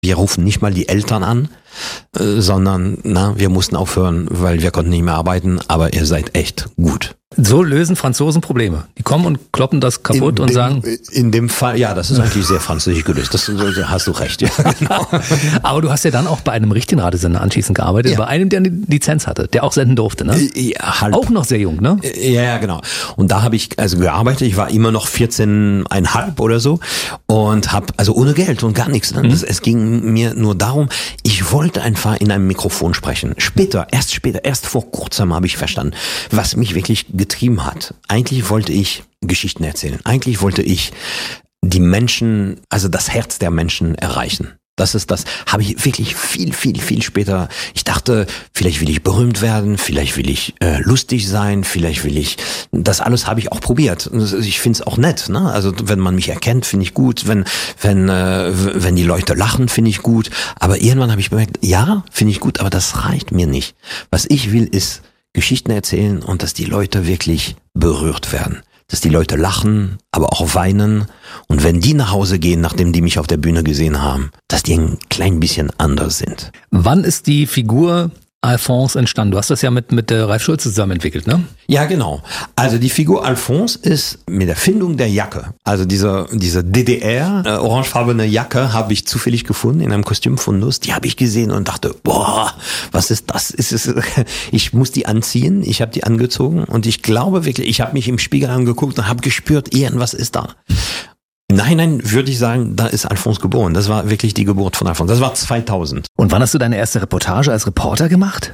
Wir rufen nicht mal die Eltern an, sondern wir mussten aufhören, weil wir konnten nicht mehr arbeiten, aber ihr seid echt gut. So lösen Franzosen Probleme. Die kommen und kloppen das kaputt und sagen... In dem Fall, ja, das ist eigentlich sehr französisch gelöst. Das hast du recht, ja, genau. Aber du hast ja dann auch bei einem richtigen Radiosender anschließend gearbeitet, bei einem, der eine Lizenz hatte, der auch senden durfte, ne? Ja, halb. Auch noch sehr jung, ne? Ja, genau. Und da habe ich also gearbeitet. Ich war immer noch 14,5 oder so und habe also ohne Geld und gar nichts. Ne? Es ging mir nur darum, ich wollte einfach in einem Mikrofon sprechen. Erst vor kurzem habe ich verstanden, was mich wirklich getrieben hat. Eigentlich wollte ich Geschichten erzählen. Eigentlich wollte ich die Menschen, also das Herz der Menschen erreichen. Das habe ich wirklich viel später. Ich dachte, vielleicht will ich berühmt werden, vielleicht will ich lustig sein, das alles habe ich auch probiert. Ich finde es auch nett, ne? Also wenn man mich erkennt, finde ich gut. Wenn die Leute lachen, finde ich gut. Aber irgendwann habe ich bemerkt, ja, finde ich gut, aber das reicht mir nicht. Was ich will, ist Geschichten erzählen und dass die Leute wirklich berührt werden. Dass die Leute lachen, aber auch weinen. Und wenn die nach Hause gehen, nachdem die mich auf der Bühne gesehen haben, dass die ein klein bisschen anders sind. Wann ist die Figur Alphonse entstanden? Du hast das ja mit der Ralf Schulze zusammen entwickelt, ne? Ja, genau. Also die Figur Alphonse ist mit der Findung der Jacke. Also diese DDR orangefarbene Jacke habe ich zufällig gefunden in einem Kostümfundus. Die habe ich gesehen und dachte, boah, was ist das? Ich muss die anziehen. Ich habe die angezogen und ich glaube wirklich, ich habe mich im Spiegel angeguckt und habe gespürt, irgendwas ist da. Im Nachhinein würde ich sagen, da ist Alphonse geboren. Das war wirklich die Geburt von Alphonse. Das war 2000. Und wann hast du deine erste Reportage als Reporter gemacht?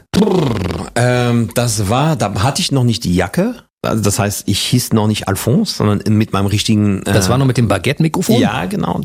Da hatte ich noch nicht die Jacke. Also das heißt, ich hieß noch nicht Alphonse, sondern mit meinem richtigen... Das war noch mit dem Baguette-Mikrofon? Ja, genau.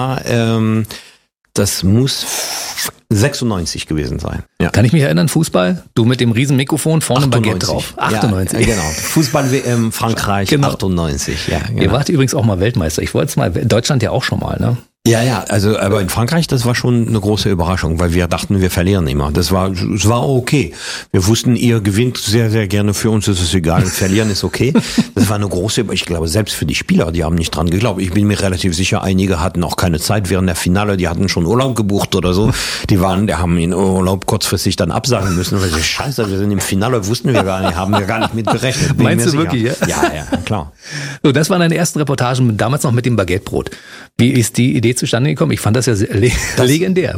Das muss 96 gewesen sein. Ja. Kann ich mich erinnern, Fußball? Du mit dem riesen Mikrofon, vorne ein Baguette drauf. 98. Ja, genau. Fußball-WM Frankreich, genau. 98. Ja, genau. Ihr wart übrigens auch mal Weltmeister. Ich wollte es mal, Deutschland ja auch schon mal, ne? Ja, also aber in Frankreich, das war schon eine große Überraschung, weil wir dachten, wir verlieren immer. Es war okay. Wir wussten, ihr gewinnt sehr, sehr gerne, für uns ist es egal, verlieren ist okay. Das war eine große, ich glaube, selbst für die Spieler, die haben nicht dran geglaubt. Ich bin mir relativ sicher, einige hatten auch keine Zeit während der Finale, die hatten schon Urlaub gebucht oder so. Die haben in Urlaub kurzfristig dann absagen müssen, weil sie, scheiße, wir sind im Finale, wussten wir gar nicht, haben wir gar nicht mit gerechnet. Meinst du wirklich, ja? Ja, klar. So, das waren deine ersten Reportagen, damals noch mit dem Baguettebrot. Wie ist die Idee zustande gekommen? Ich fand das ja legendär.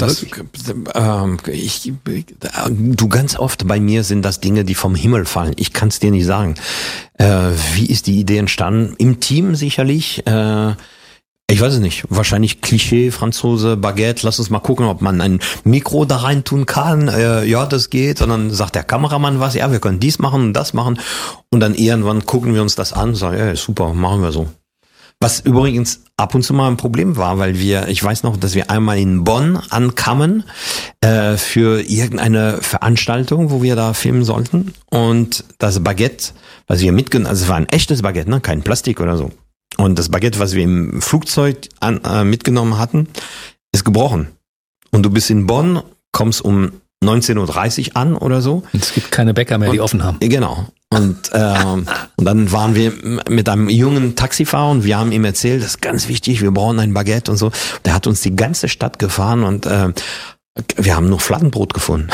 Du, ganz oft bei mir sind das Dinge, die vom Himmel fallen. Ich kann es dir nicht sagen. Wie ist die Idee entstanden? Im Team sicherlich. Ich weiß es nicht. Wahrscheinlich Klischee, Franzose, Baguette. Lass uns mal gucken, ob man ein Mikro da rein tun kann. Ja, das geht. Und dann sagt der Kameramann was. Ja, wir können dies machen und das machen. Und dann irgendwann gucken wir uns das an und sagen, ja, super, machen wir so. Was übrigens ab und zu mal ein Problem war, weil ich weiß noch, dass wir einmal in Bonn ankamen für irgendeine Veranstaltung, wo wir da filmen sollten. Und das Baguette, was wir mitgenommen, also es war ein echtes Baguette, ne, kein Plastik oder so. Und das Baguette, was wir im Flugzeug mitgenommen hatten, ist gebrochen. Und du bist in Bonn, kommst um 19.30 Uhr an oder so. Und es gibt keine Bäcker mehr, die offen haben. Genau. Und dann waren wir mit einem jungen Taxifahrer und wir haben ihm erzählt, das ist ganz wichtig, wir brauchen ein Baguette und so. Der hat uns die ganze Stadt gefahren und wir haben nur Fladenbrot gefunden.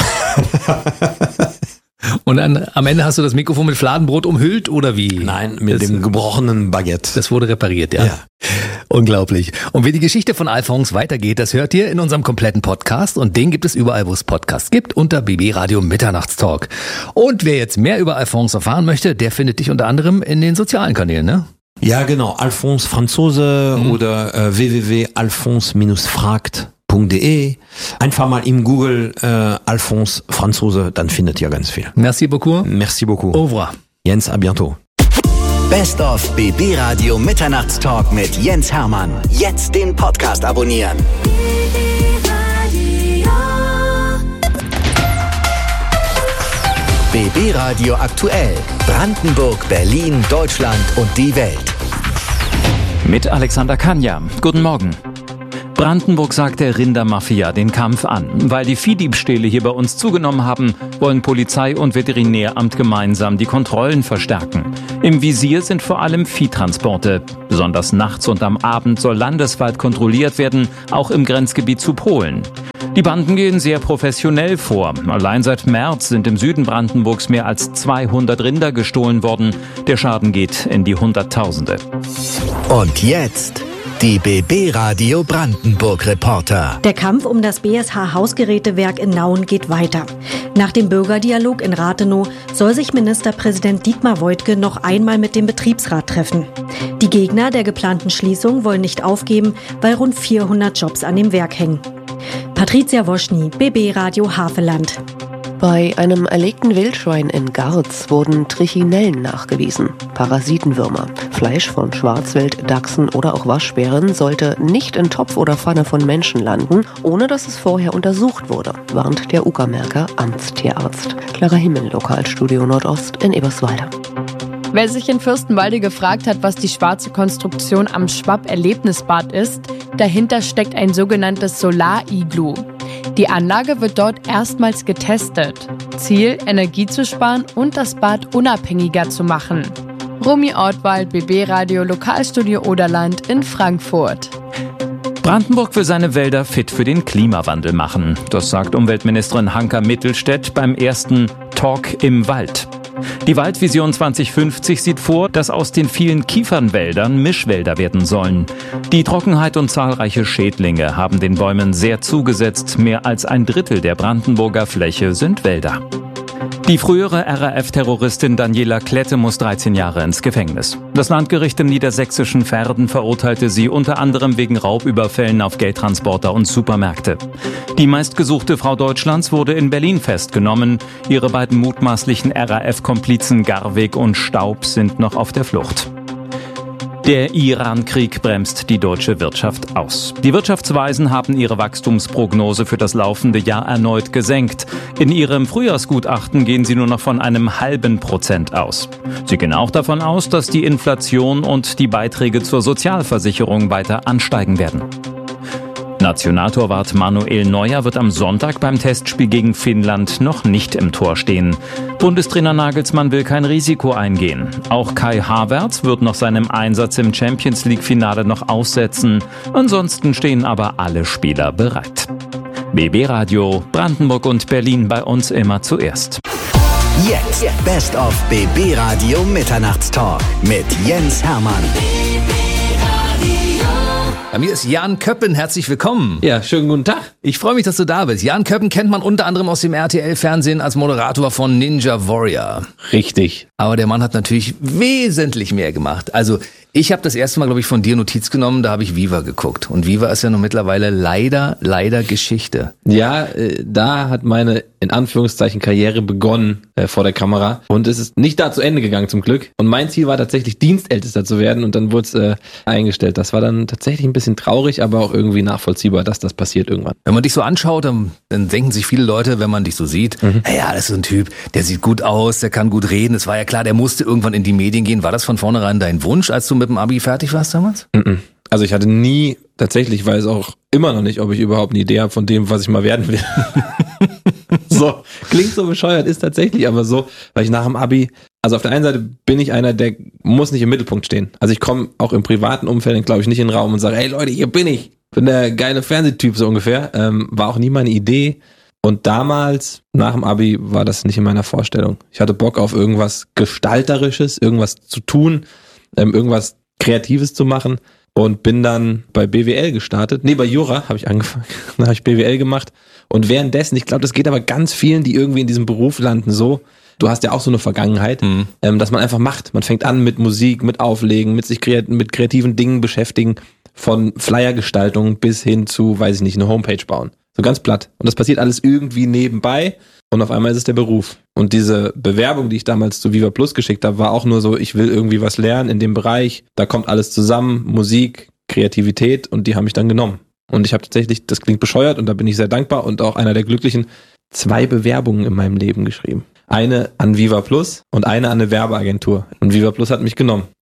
Und dann am Ende hast du das Mikrofon mit Fladenbrot umhüllt oder wie? Nein, mit dem gebrochenen Baguette. Das wurde repariert, ja. Unglaublich. Und wie die Geschichte von Alphonse weitergeht, das hört ihr in unserem kompletten Podcast und den gibt es überall, wo es Podcasts gibt, unter BB Radio Mitternachtstalk. Und wer jetzt mehr über Alphonse erfahren möchte, der findet dich unter anderem in den sozialen Kanälen, ne? Ja, genau. Alphonse Franzose oder www.alphonse-fragt.de. Einfach mal im Google Alphonse Franzose, dann findet ihr ganz viel. Merci beaucoup. Merci beaucoup. Au revoir. Jens, à bientôt. Best of BB Radio Mitternachtstalk mit Jens Hermann. Jetzt den Podcast abonnieren. BB Radio aktuell. Brandenburg, Berlin, Deutschland und die Welt. Mit Alexander Kania. Guten Morgen. Brandenburg sagt der Rindermafia den Kampf an. Weil die Viehdiebstähle hier bei uns zugenommen haben, wollen Polizei und Veterinäramt gemeinsam die Kontrollen verstärken. Im Visier sind vor allem Viehtransporte. Besonders nachts und am Abend soll landesweit kontrolliert werden, auch im Grenzgebiet zu Polen. Die Banden gehen sehr professionell vor. Allein seit März sind im Süden Brandenburgs mehr als 200 Rinder gestohlen worden. Der Schaden geht in die Hunderttausende. Und jetzt die BB Radio Brandenburg Reporter. Der Kampf um das BSH Hausgerätewerk in Nauen geht weiter. Nach dem Bürgerdialog in Rathenow soll sich Ministerpräsident Dietmar Woidke noch einmal mit dem Betriebsrat treffen. Die Gegner der geplanten Schließung wollen nicht aufgeben, weil rund 400 Jobs an dem Werk hängen. Patricia Woschny, BB Radio Havelland. Bei einem erlegten Wildschwein in Garz wurden Trichinellen nachgewiesen. Parasitenwürmer. Fleisch von Schwarzwild, Dachsen oder auch Waschbären sollte nicht in Topf oder Pfanne von Menschen landen, ohne dass es vorher untersucht wurde, warnt der Uckermärker Amtstierarzt. Clara Himmel, Lokalstudio Nordost in Eberswalde. Wer sich in Fürstenwalde gefragt hat, was die schwarze Konstruktion am Schwapp-Erlebnisbad ist, dahinter steckt ein sogenanntes Solar-Iglu. Die Anlage wird dort erstmals getestet. Ziel, Energie zu sparen und das Bad unabhängiger zu machen. Romy Ortwald, BB Radio Lokalstudio Oderland in Frankfurt. Brandenburg will seine Wälder fit für den Klimawandel machen. Das sagt Umweltministerin Hanka Mittelstädt beim ersten Talk im Wald. Die Waldvision 2050 sieht vor, dass aus den vielen Kiefernwäldern Mischwälder werden sollen. Die Trockenheit und zahlreiche Schädlinge haben den Bäumen sehr zugesetzt. Mehr als ein Drittel der Brandenburger Fläche sind Wälder. Die frühere RAF-Terroristin Daniela Klette muss 13 Jahre ins Gefängnis. Das Landgericht im niedersächsischen Verden verurteilte sie unter anderem wegen Raubüberfällen auf Geldtransporter und Supermärkte. Die meistgesuchte Frau Deutschlands wurde in Berlin festgenommen. Ihre beiden mutmaßlichen RAF-Komplizen Garweg und Staub sind noch auf der Flucht. Der Iran-Krieg bremst die deutsche Wirtschaft aus. Die Wirtschaftsweisen haben ihre Wachstumsprognose für das laufende Jahr erneut gesenkt. In ihrem Frühjahrsgutachten gehen sie nur noch von einem ½ aus. Sie gehen auch davon aus, dass die Inflation und die Beiträge zur Sozialversicherung weiter ansteigen werden. Nationaltorwart Manuel Neuer wird am Sonntag beim Testspiel gegen Finnland noch nicht im Tor stehen. Bundestrainer Nagelsmann will kein Risiko eingehen. Auch Kai Havertz wird nach seinem Einsatz im Champions-League-Finale noch aussetzen. Ansonsten stehen aber alle Spieler bereit. BB Radio, Brandenburg und Berlin bei uns immer zuerst. Jetzt Best of BB Radio Mitternachtstalk mit Jens Hermann. Bei mir ist Jan Köppen, herzlich willkommen. Ja, schönen guten Tag. Ich freue mich, dass du da bist. Jan Köppen kennt man unter anderem aus dem RTL-Fernsehen als Moderator von Ninja Warrior. Richtig. Aber der Mann hat natürlich wesentlich mehr gemacht. Also ich habe das erste Mal, glaube ich, von dir Notiz genommen, da habe ich Viva geguckt. Und Viva ist ja nun mittlerweile leider Geschichte. Ja, da hat meine, in Anführungszeichen, Karriere begonnen vor der Kamera. Und es ist nicht da zu Ende gegangen, zum Glück. Und mein Ziel war tatsächlich, Dienstältester zu werden. Und dann wurde es eingestellt. Das war dann tatsächlich ein bisschen traurig, aber auch irgendwie nachvollziehbar, dass das passiert irgendwann. Wenn man dich so anschaut, dann denken sich viele Leute, wenn man dich so sieht, ja, das ist so ein Typ, der sieht gut aus, der kann gut reden. Es war ja klar, der musste irgendwann in die Medien gehen. War das von vornherein dein Wunsch, als du mit dem Abi fertig warst damals? Also ich hatte nie, tatsächlich weiß auch immer noch nicht, ob ich überhaupt eine Idee habe von dem, was ich mal werden will. So, klingt so bescheuert, ist tatsächlich aber so, weil ich nach dem Abi, also auf der einen Seite bin ich einer, der muss nicht im Mittelpunkt stehen. Also ich komme auch im privaten Umfeld, glaube ich, nicht in den Raum und sage, hey Leute, hier bin ich. Bin der geile Fernsehtyp so ungefähr. War auch nie meine Idee. Und damals, nach dem Abi, war das nicht in meiner Vorstellung. Ich hatte Bock auf irgendwas Gestalterisches, irgendwas zu tun, irgendwas Kreatives zu machen und bin dann bei BWL gestartet. Nee, bei Jura habe ich angefangen. Dann habe ich BWL gemacht und währenddessen, ich glaube, das geht aber ganz vielen, die irgendwie in diesem Beruf landen, so. Du hast ja auch so eine Vergangenheit, dass man einfach macht. Man fängt an mit Musik, mit Auflegen, mit sich mit kreativen Dingen beschäftigen, von Flyergestaltung bis hin zu, weiß ich nicht, eine Homepage bauen. So ganz platt. Und das passiert alles irgendwie nebenbei und auf einmal ist es der Beruf. Und diese Bewerbung, die ich damals zu Viva Plus geschickt habe, war auch nur so, ich will irgendwie was lernen in dem Bereich. Da kommt alles zusammen, Musik, Kreativität und die haben mich dann genommen. Und ich habe tatsächlich, das klingt bescheuert und da bin ich sehr dankbar und auch einer der Glücklichen, 2 Bewerbungen in meinem Leben geschrieben. Eine an Viva Plus und eine an eine Werbeagentur. Und Viva Plus hat mich genommen.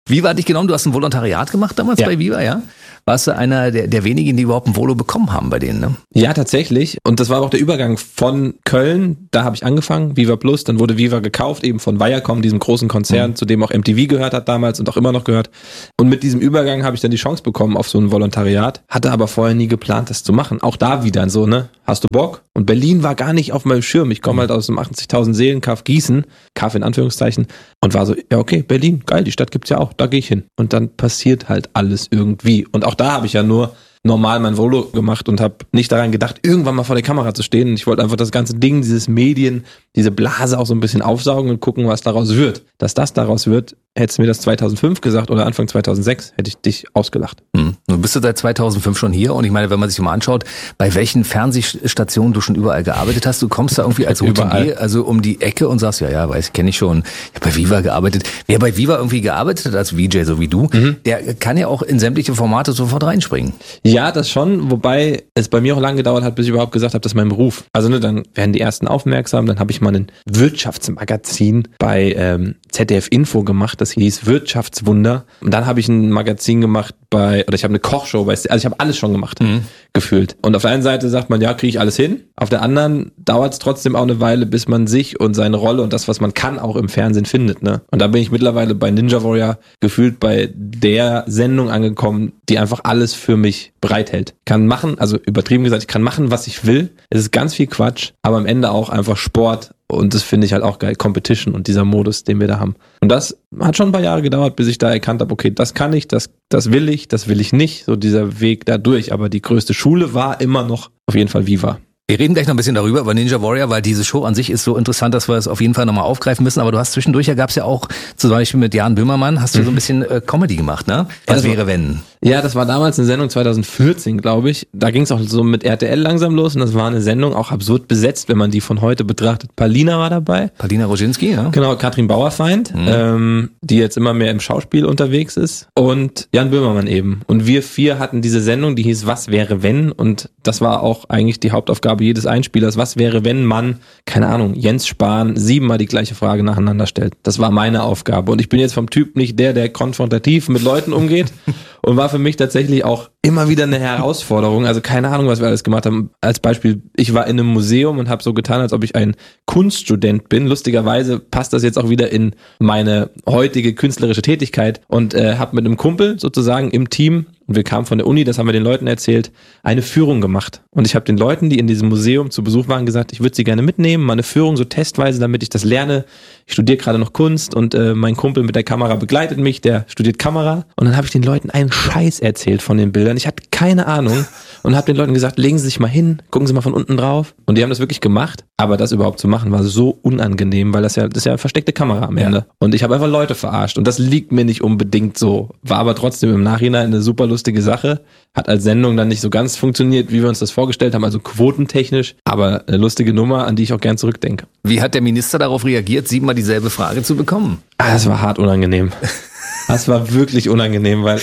Viva hat dich genommen, du hast ein Volontariat gemacht damals bei Viva, ja? Warst du einer der wenigen, die überhaupt ein Volo bekommen haben bei denen, ne? Ja, tatsächlich. Und das war auch der Übergang von Köln, da habe ich angefangen, Viva Plus, dann wurde Viva gekauft, eben von Viacom, diesem großen Konzern, zu dem auch MTV gehört hat damals und auch immer noch gehört. Und mit diesem Übergang habe ich dann die Chance bekommen auf so ein Volontariat, hatte aber vorher nie geplant, das zu machen. Auch da wieder so, ne? Hast du Bock? Und Berlin war gar nicht auf meinem Schirm. Ich komme halt aus dem 80.000 Seelen-Kaff Gießen, Kaff in Anführungszeichen, und war so, ja okay, Berlin, geil, die Stadt gibt's ja auch, da gehe ich hin. Und dann passiert halt alles irgendwie. Und auch da habe ich ja nur normal mein Volo gemacht und habe nicht daran gedacht, irgendwann mal vor der Kamera zu stehen. Ich wollte einfach das ganze Ding, dieses Medien, diese Blase auch so ein bisschen aufsaugen und gucken, was daraus wird. Dass das daraus wird, hättest du mir das 2005 gesagt oder Anfang 2006, hätte ich dich ausgelacht. Du bist seit 2005 schon hier und ich meine, wenn man sich mal anschaut, bei welchen Fernsehstationen du schon überall gearbeitet hast, du kommst da irgendwie als Routinier, also um die Ecke und sagst, ja, kenne ich schon, ich habe bei Viva gearbeitet. Wer bei Viva irgendwie gearbeitet hat als VJ, so wie du, der kann ja auch in sämtliche Formate sofort reinspringen. Ja, das schon, wobei es bei mir auch lange gedauert hat, bis ich überhaupt gesagt habe, das ist mein Beruf. Also dann werden die ersten aufmerksam, dann habe ich mal ein Wirtschaftsmagazin bei ZDF Info gemacht, das hieß Wirtschaftswunder. Und dann habe ich ein Magazin gemacht ich habe eine Kochshow, also ich habe alles schon gemacht, gefühlt. Und auf der einen Seite sagt man, ja, kriege ich alles hin. Auf der anderen dauert es trotzdem auch eine Weile, bis man sich und seine Rolle und das, was man kann, auch im Fernsehen findet, ne? Und da bin ich mittlerweile bei Ninja Warrior gefühlt bei der Sendung angekommen, die einfach alles für mich bereithält. Kann machen, also übertrieben gesagt, ich kann machen, was ich will. Es ist ganz viel Quatsch, aber am Ende auch einfach Sport. Und das finde ich halt auch geil, Competition und dieser Modus, den wir da haben. Und das hat schon ein paar Jahre gedauert, bis ich da erkannt habe, okay, das kann ich, das will ich nicht, so dieser Weg da durch. Aber die größte Schule war immer noch auf jeden Fall Viva. Wir reden gleich noch ein bisschen darüber, über Ninja Warrior, weil diese Show an sich ist so interessant, dass wir es auf jeden Fall nochmal aufgreifen müssen. Aber du hast zwischendurch, gab's ja auch, zum Beispiel mit Jan Böhmermann, hast du so ein bisschen Comedy gemacht, ne? Was wäre, wenn? Ja, das war damals eine Sendung 2014, glaube ich. Da ging es auch so mit RTL langsam los und das war eine Sendung auch absurd besetzt, wenn man die von heute betrachtet. Palina war dabei. Palina Roginski, ja. Genau, Katrin Bauerfeind, die jetzt immer mehr im Schauspiel unterwegs ist und Jan Böhmermann eben. Und wir 4 hatten diese Sendung, die hieß Was wäre wenn? Und das war auch eigentlich die Hauptaufgabe jedes Einspielers. Was wäre, wenn man, keine Ahnung, Jens Spahn 7-mal die gleiche Frage nacheinander stellt? Das war meine Aufgabe. Und ich bin jetzt vom Typ nicht der konfrontativ mit Leuten umgeht und war für mich tatsächlich auch immer wieder eine Herausforderung. Also keine Ahnung, was wir alles gemacht haben. Als Beispiel, ich war in einem Museum und habe so getan, als ob ich ein Kunststudent bin. Lustigerweise passt das jetzt auch wieder in meine heutige künstlerische Tätigkeit und habe mit einem Kumpel sozusagen im Team, und wir kamen von der Uni, das haben wir den Leuten erzählt, eine Führung gemacht. Und ich habe den Leuten, die in diesem Museum zu Besuch waren, gesagt, ich würde sie gerne mitnehmen, mal eine Führung so testweise, damit ich das lerne. Ich studiere gerade noch Kunst und mein Kumpel mit der Kamera begleitet mich, der studiert Kamera. Und dann habe ich den Leuten einen Scheiß erzählt von den Bildern. Ich hatte keine Ahnung und habe den Leuten gesagt, legen Sie sich mal hin, gucken Sie mal von unten drauf. Und die haben das wirklich gemacht. Aber das überhaupt zu machen, war so unangenehm, weil das ist ja versteckte Kamera am Ende. Und ich habe einfach Leute verarscht. Und das liegt mir nicht unbedingt so. War aber trotzdem im Nachhinein eine super lustige Sache. Hat als Sendung dann nicht so ganz funktioniert, wie wir uns das vorgestellt haben, also quotentechnisch. Aber eine lustige Nummer, an die ich auch gern zurückdenke. Wie hat der Minister darauf reagiert, 7-mal dieselbe Frage zu bekommen? Das war hart unangenehm. Das war wirklich unangenehm, weil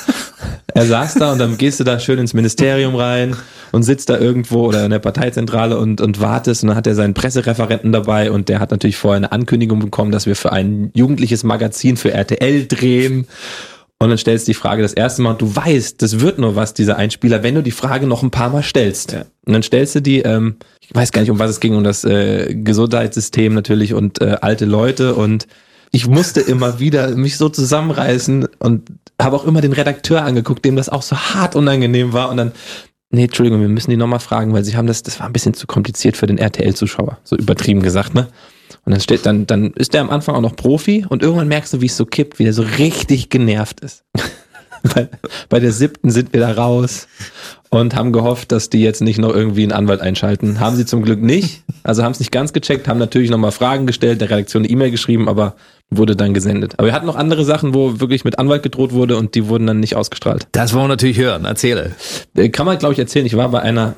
er saß da und dann gehst du da schön ins Ministerium rein und sitzt da irgendwo oder in der Parteizentrale und wartest und dann hat er seinen Pressereferenten dabei und der hat natürlich vorher eine Ankündigung bekommen, dass wir für ein jugendliches Magazin für RTL drehen. Und dann stellst du die Frage das erste Mal und du weißt, das wird nur was, dieser Einspieler, wenn du die Frage noch ein paar Mal stellst. Ja. Und dann stellst du die, ich weiß gar nicht, um was es ging, um das Gesundheitssystem natürlich und alte Leute und ich musste immer wieder mich so zusammenreißen und habe auch immer den Redakteur angeguckt, dem das auch so hart unangenehm war und dann, nee, Entschuldigung, wir müssen die nochmal fragen, weil sie haben das war ein bisschen zu kompliziert für den RTL-Zuschauer, so übertrieben gesagt, ne? Und dann ist der am Anfang auch noch Profi und irgendwann merkst du, wie es so kippt, wie der so richtig genervt ist. Bei der 7. sind wir da raus und haben gehofft, dass die jetzt nicht noch irgendwie einen Anwalt einschalten. Haben sie zum Glück nicht, also haben es nicht ganz gecheckt, haben natürlich nochmal Fragen gestellt, der Redaktion eine E-Mail geschrieben, aber wurde dann gesendet. Aber wir hatten noch andere Sachen, wo wirklich mit Anwalt gedroht wurde und die wurden dann nicht ausgestrahlt. Das wollen wir natürlich hören, erzähle. Kann man, glaube ich, erzählen. Ich war bei einer...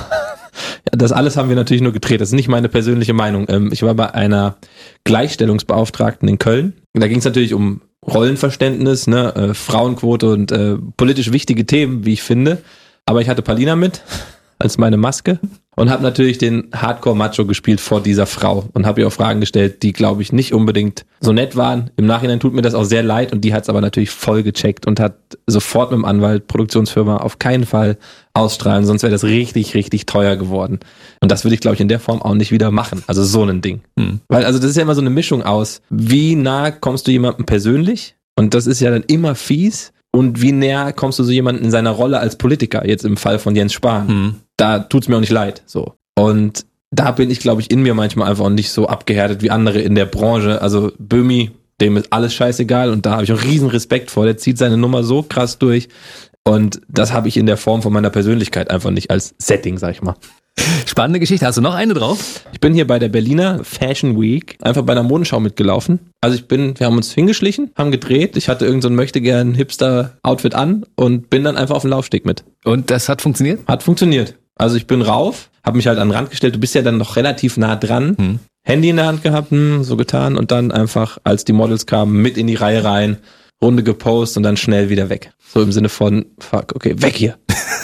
Das alles haben wir natürlich nur gedreht. Das ist nicht meine persönliche Meinung. Ich war bei einer Gleichstellungsbeauftragten in Köln. Da ging es natürlich um Rollenverständnis, ne, Frauenquote und politisch wichtige Themen, wie ich finde. Aber ich hatte Palina mit als meine Maske und habe natürlich den Hardcore-Macho gespielt vor dieser Frau und habe ihr auch Fragen gestellt, die, glaube ich, nicht unbedingt so nett waren. Im Nachhinein tut mir das auch sehr leid und die hat es aber natürlich voll gecheckt und hat sofort mit dem Anwalt, Produktionsfirma, auf keinen Fall ausstrahlen, sonst wäre das richtig, richtig teuer geworden. Und das würde ich, glaube ich, in der Form auch nicht wieder machen. Also so ein Ding. Weil, also das ist ja immer so eine Mischung aus, wie nah kommst du jemandem persönlich? Und das ist ja dann immer fies. Und wie näher kommst du so jemanden in seiner Rolle als Politiker, jetzt im Fall von Jens Spahn? Da tut's mir auch nicht leid. So. Und da bin ich, glaube ich, in mir manchmal einfach auch nicht so abgehärtet wie andere in der Branche. Also Böhmi, dem ist alles scheißegal und da habe ich auch riesen Respekt vor. Der zieht seine Nummer so krass durch. Und das habe ich in der Form von meiner Persönlichkeit einfach nicht als Setting, sag ich mal. Spannende Geschichte. Hast du noch eine drauf? Ich bin hier bei der Berliner Fashion Week einfach bei einer Modenschau mitgelaufen. Also wir haben uns hingeschlichen, haben gedreht. Ich hatte irgend so ein möchtegern Hipster-Outfit an und bin dann einfach auf den Laufsteg mit. Und das hat funktioniert? Hat funktioniert. Also ich bin rauf, habe mich halt an den Rand gestellt. Du bist ja dann noch relativ nah dran. Handy in der Hand gehabt, so getan und dann einfach, als die Models kamen, mit in die Reihe rein, Runde gepostet und dann schnell wieder weg. So im Sinne von, fuck, okay, weg hier.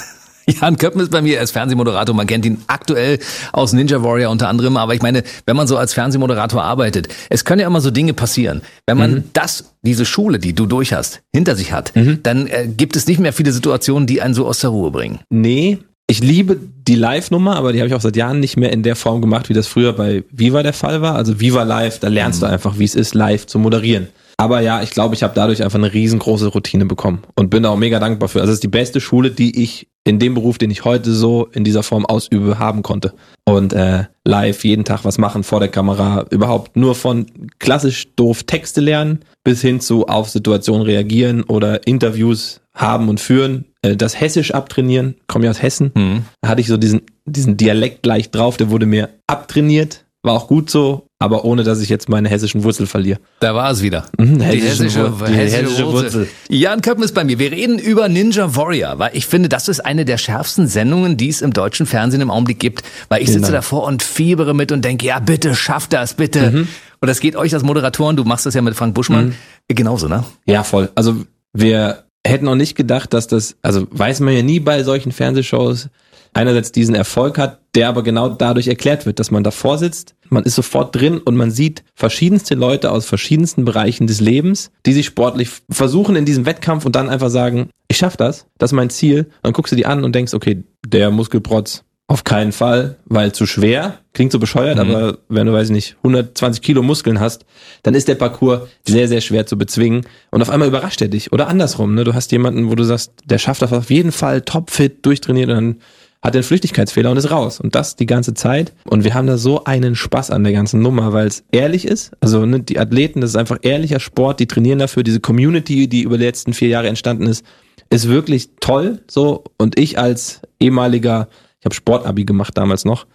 Jan Köppen ist bei mir, er ist Fernsehmoderator, man kennt ihn aktuell aus Ninja Warrior unter anderem, aber ich meine, wenn man so als Fernsehmoderator arbeitet, es können ja immer so Dinge passieren. Wenn man diese Schule, die du durch hast, hinter sich hat, dann gibt es nicht mehr viele Situationen, die einen so aus der Ruhe bringen. Nee, ich liebe die Live-Nummer, aber die habe ich auch seit Jahren nicht mehr in der Form gemacht, wie das früher bei Viva der Fall war. Also Viva Live, da lernst du einfach, wie es ist, live zu moderieren. Aber ja, ich glaube, ich habe dadurch einfach eine riesengroße Routine bekommen und bin da auch mega dankbar für. Also es ist die beste Schule, die ich in dem Beruf, den ich heute so in dieser Form ausübe, haben konnte. Und live jeden Tag was machen vor der Kamera, überhaupt nur von klassisch doof Texte lernen bis hin zu auf Situationen reagieren oder Interviews haben und führen. Das Hessisch abtrainieren, komme ja aus Hessen. Da hatte ich so diesen Dialekt leicht drauf, der wurde mir abtrainiert. War auch gut so, aber ohne, dass ich jetzt meine hessischen Wurzel verliere. Da war es wieder. Die hessische Wurzel. Jan Köppen ist bei mir. Wir reden über Ninja Warrior, weil ich finde, das ist eine der schärfsten Sendungen, die es im deutschen Fernsehen im Augenblick gibt. Weil ich sitze davor und fiebere mit und denke, ja bitte, schaff das, bitte. Und das geht euch als Moderatoren, du machst das ja mit Frank Buschmann, genauso, ne? Ja, voll. Also wir hätten auch nicht gedacht, dass das, also weiß man ja nie bei solchen Fernsehshows, einerseits diesen Erfolg hat, der aber genau dadurch erklärt wird, dass man davor sitzt, man ist sofort drin und man sieht verschiedenste Leute aus verschiedensten Bereichen des Lebens, die sich sportlich versuchen in diesem Wettkampf und dann einfach sagen, ich schaff das ist mein Ziel. Dann guckst du die an und denkst, okay, der Muskelprotz auf keinen Fall, weil zu schwer, klingt so bescheuert, aber wenn du, weiß ich nicht, 120 Kilo Muskeln hast, dann ist der Parcours sehr, sehr schwer zu bezwingen und auf einmal überrascht er dich. Oder andersrum, ne? Du hast jemanden, wo du sagst, der schafft das auf jeden Fall topfit, durchtrainiert und dann hat er einen Flüchtigkeitsfehler und ist raus. Und das die ganze Zeit. Und wir haben da so einen Spaß an der ganzen Nummer, weil es ehrlich ist. Also ne, die Athleten, das ist einfach ehrlicher Sport, die trainieren dafür. Diese Community, die über die letzten 4 Jahre entstanden ist wirklich toll. So. Und ich als ehemaliger, ich habe Sportabi gemacht damals noch,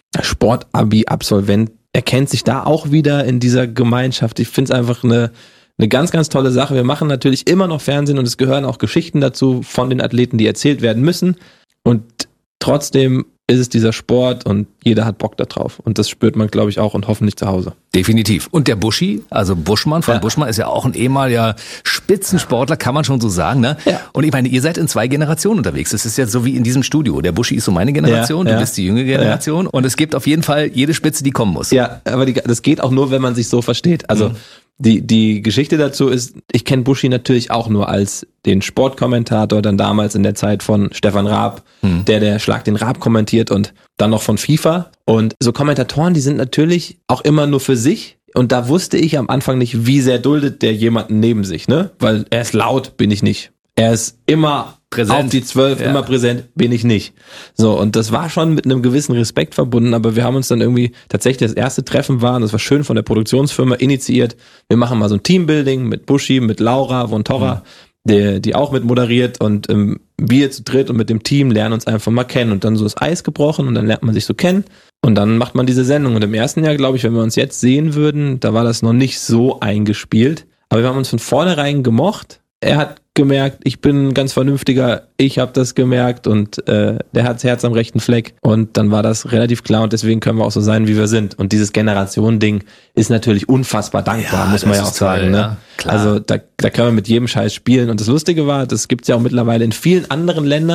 Sportabi-Absolvent, erkennt sich da auch wieder in dieser Gemeinschaft. Ich finde es einfach eine ganz, ganz tolle Sache. Wir machen natürlich immer noch Fernsehen und es gehören auch Geschichten dazu von den Athleten, die erzählt werden müssen. Und trotzdem ist es dieser Sport und jeder hat Bock da drauf. Und das spürt man, glaube ich, auch und hoffentlich zu Hause. Definitiv. Und der Buschi, also Buschmann, Frank Buschmann ist ja auch ein ehemaliger Spitzensportler, kann man schon so sagen, ne? Ja. Und ich meine, ihr seid in 2 Generationen unterwegs. Das ist jetzt so wie in diesem Studio. Der Buschi ist so meine Generation, du bist die jüngere Generation. Und es gibt auf jeden Fall jede Spitze, die kommen muss. Ja, aber das geht auch nur, wenn man sich so versteht. Also die Geschichte dazu ist, ich kenne Buschi natürlich auch nur als den Sportkommentator, dann damals in der Zeit von Stefan Raab, der Schlag den Raab kommentiert und dann noch von FIFA. Und so Kommentatoren, die sind natürlich auch immer nur für sich. Und da wusste ich am Anfang nicht, wie sehr duldet der jemanden neben sich, ne? Weil er ist laut, bin ich nicht. Er ist immer präsent. Auf die 12, immer präsent, bin ich nicht. So, und das war schon mit einem gewissen Respekt verbunden, aber wir haben uns dann irgendwie tatsächlich das erste Treffen war, und das war schön von der Produktionsfirma initiiert. Wir machen mal so ein Teambuilding mit Buschi, mit Laura von Torra, die auch mit moderiert und wir zu dritt und mit dem Team lernen uns einfach mal kennen und dann so das Eis gebrochen und dann lernt man sich so kennen und dann macht man diese Sendung. Und im ersten Jahr, glaube ich, wenn wir uns jetzt sehen würden, da war das noch nicht so eingespielt, aber wir haben uns von vornherein gemocht. Er hat gemerkt, ich bin ein ganz vernünftiger, ich habe das gemerkt und der hat das Herz am rechten Fleck und dann war das relativ klar und deswegen können wir auch so sein, wie wir sind. Und dieses Generationending ist natürlich unfassbar dankbar, muss man ja auch sagen. Toll, ne? Klar. Also da können wir mit jedem Scheiß spielen und das Lustige war, das gibt's ja auch mittlerweile in vielen anderen Ländern,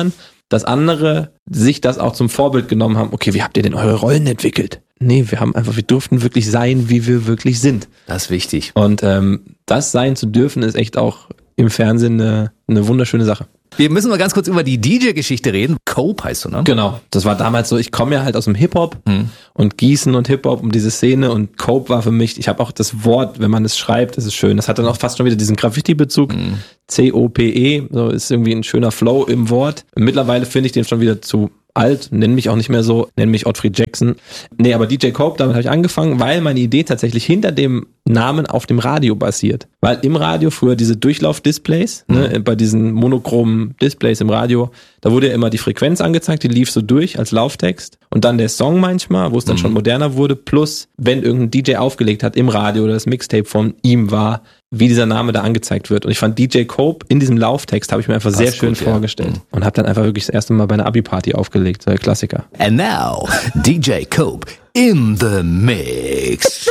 dass andere sich das auch zum Vorbild genommen haben. Okay, wie habt ihr denn eure Rollen entwickelt? Nee, wir durften wirklich sein, wie wir wirklich sind. Das ist wichtig. Und das sein zu dürfen, ist echt auch im Fernsehen eine wunderschöne Sache. Wir müssen mal ganz kurz über die DJ-Geschichte reden. Cope heißt du, ne? Genau, das war damals so, ich komme ja halt aus dem Hip-Hop und Gießen und Hip-Hop um diese Szene und Cope war für mich, ich habe auch das Wort, wenn man es schreibt, das ist schön. Das hat dann auch fast schon wieder diesen Graffiti-Bezug. C-O-P-E, so ist irgendwie ein schöner Flow im Wort. Mittlerweile finde ich den schon wieder zu alt, nenne mich auch nicht mehr so, nenne mich Ottfried Jackson. Nee, aber DJ Cope, damit habe ich angefangen, weil meine Idee tatsächlich hinter dem Namen auf dem Radio basiert. Weil im Radio früher diese Durchlauf-Displays, bei diesen monochromen Displays im Radio, da wurde ja immer die Frequenz angezeigt, die lief so durch als Lauftext und dann der Song manchmal, wo es dann schon moderner wurde, plus wenn irgendein DJ aufgelegt hat im Radio oder das Mixtape von ihm war, wie dieser Name da angezeigt wird. Und ich fand DJ Cope in diesem Lauftext habe ich mir einfach sehr schön vorgestellt und habe dann einfach wirklich das erste Mal bei einer Abi-Party aufgelegt, so ein Klassiker. And now, DJ Cope in the mix.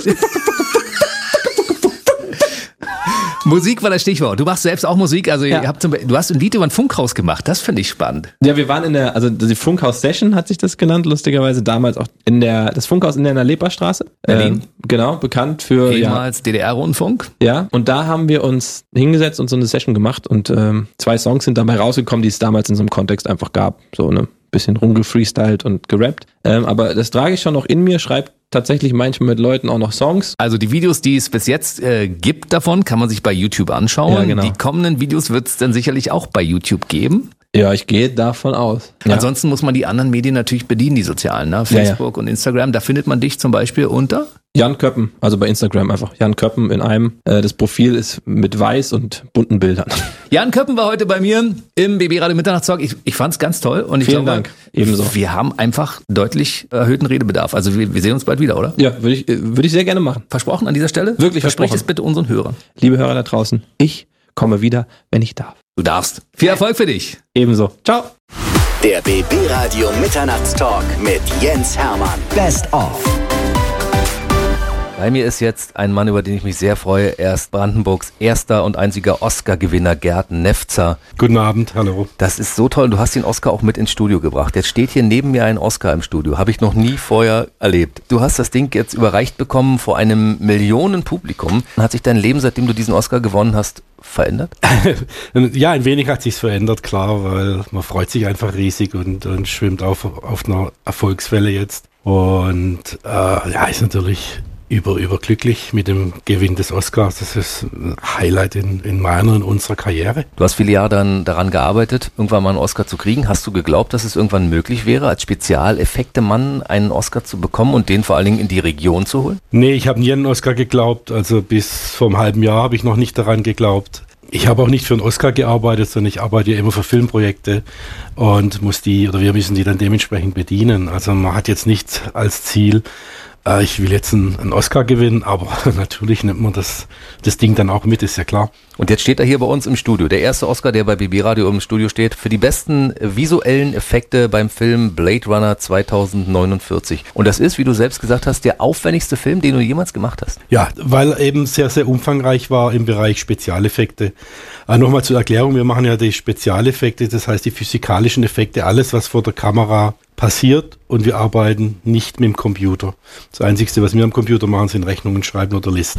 Musik war das Stichwort. Du machst selbst auch Musik, also Ja. du hast ein Lied über ein Funkhaus gemacht, das finde ich spannend. Ja, wir waren also die Funkhaus-Session hat sich das genannt, lustigerweise damals auch das Funkhaus in der Leperstraße. Berlin. Genau, bekannt für, Ehemals DDR-Rundfunk. Ja, und da haben wir uns hingesetzt und so eine Session gemacht und 2 Songs sind dabei rausgekommen, die es damals in so einem Kontext einfach gab. So ein bisschen rumgefreestylt und gerappt. Aber das trage ich schon noch in mir, schreibe tatsächlich manchmal mit Leuten auch noch Songs. Also die Videos, die es bis jetzt gibt davon, kann man sich bei YouTube anschauen. Ja, genau. Die kommenden Videos wird es dann sicherlich auch bei YouTube geben. Ja, ich gehe davon aus. Ja. Ansonsten muss man die anderen Medien natürlich bedienen, die sozialen, ne? Facebook und Instagram. Da findet man dich zum Beispiel unter? Jan Köppen, also bei Instagram einfach. Jan Köppen in einem. Das Profil ist mit weiß und bunten Bildern. Jan Köppen war heute bei mir im BB Radio Mitternachtstalk. Ich fand es ganz toll und ich Vielen glaube, Dank. Ebenso. Wir haben einfach deutlich erhöhten Redebedarf. Also wir sehen uns bald wieder, oder? Ja, würde ich sehr gerne machen. Versprochen an dieser Stelle? Wirklich Versprich versprochen. es bitte unseren Hörern. Liebe Hörer da draußen, ich komme wieder, wenn ich darf. Du darfst. Viel Erfolg für dich. Ebenso. Ciao. Der BB Radio Mitternachtstalk mit Jens Hermann. Best of. Bei mir ist jetzt ein Mann, über den ich mich sehr freue. Er ist Brandenburgs erster und einziger Oscar-Gewinner, Gerd Nefzer. Guten Abend, hallo. Das ist so toll. Du hast den Oscar auch mit ins Studio gebracht. Jetzt steht hier neben mir ein Oscar im Studio. Habe ich noch nie vorher erlebt. Du hast das Ding jetzt überreicht bekommen vor einem Millionenpublikum. Hat sich dein Leben, seitdem du diesen Oscar gewonnen hast, verändert? Ja, ein wenig hat sich's verändert, klar, weil man freut sich einfach riesig und schwimmt auf einer Erfolgswelle jetzt. Und ist natürlich überglücklich mit dem Gewinn des Oscars. Das ist ein Highlight in meiner und unserer Karriere. Du hast viele Jahre dann daran gearbeitet, irgendwann mal einen Oscar zu kriegen. Hast du geglaubt, dass es irgendwann möglich wäre, als Spezialeffekte-Mann einen Oscar zu bekommen und den vor allen Dingen in die Region zu holen? Nee, ich habe nie an einen Oscar geglaubt. Also bis vor einem halben Jahr habe ich noch nicht daran geglaubt. Ich habe auch nicht für einen Oscar gearbeitet, sondern ich arbeite ja immer für Filmprojekte und wir müssen die dann dementsprechend bedienen. Also man hat jetzt nicht als Ziel, ich will jetzt einen Oscar gewinnen, aber natürlich nimmt man das Ding dann auch mit, ist ja klar. Und jetzt steht er hier bei uns im Studio. Der erste Oscar, der bei BB Radio im Studio steht, für die besten visuellen Effekte beim Film Blade Runner 2049. Und das ist, wie du selbst gesagt hast, der aufwendigste Film, den du jemals gemacht hast. Ja, weil er eben sehr, sehr umfangreich war im Bereich Spezialeffekte. Nochmal zur Erklärung, wir machen ja die Spezialeffekte, das heißt die physikalischen Effekte, alles, was vor der Kamera passiert, und wir arbeiten nicht mit dem Computer. Das Einzige, was wir am Computer machen, sind Rechnungen schreiben oder Listen.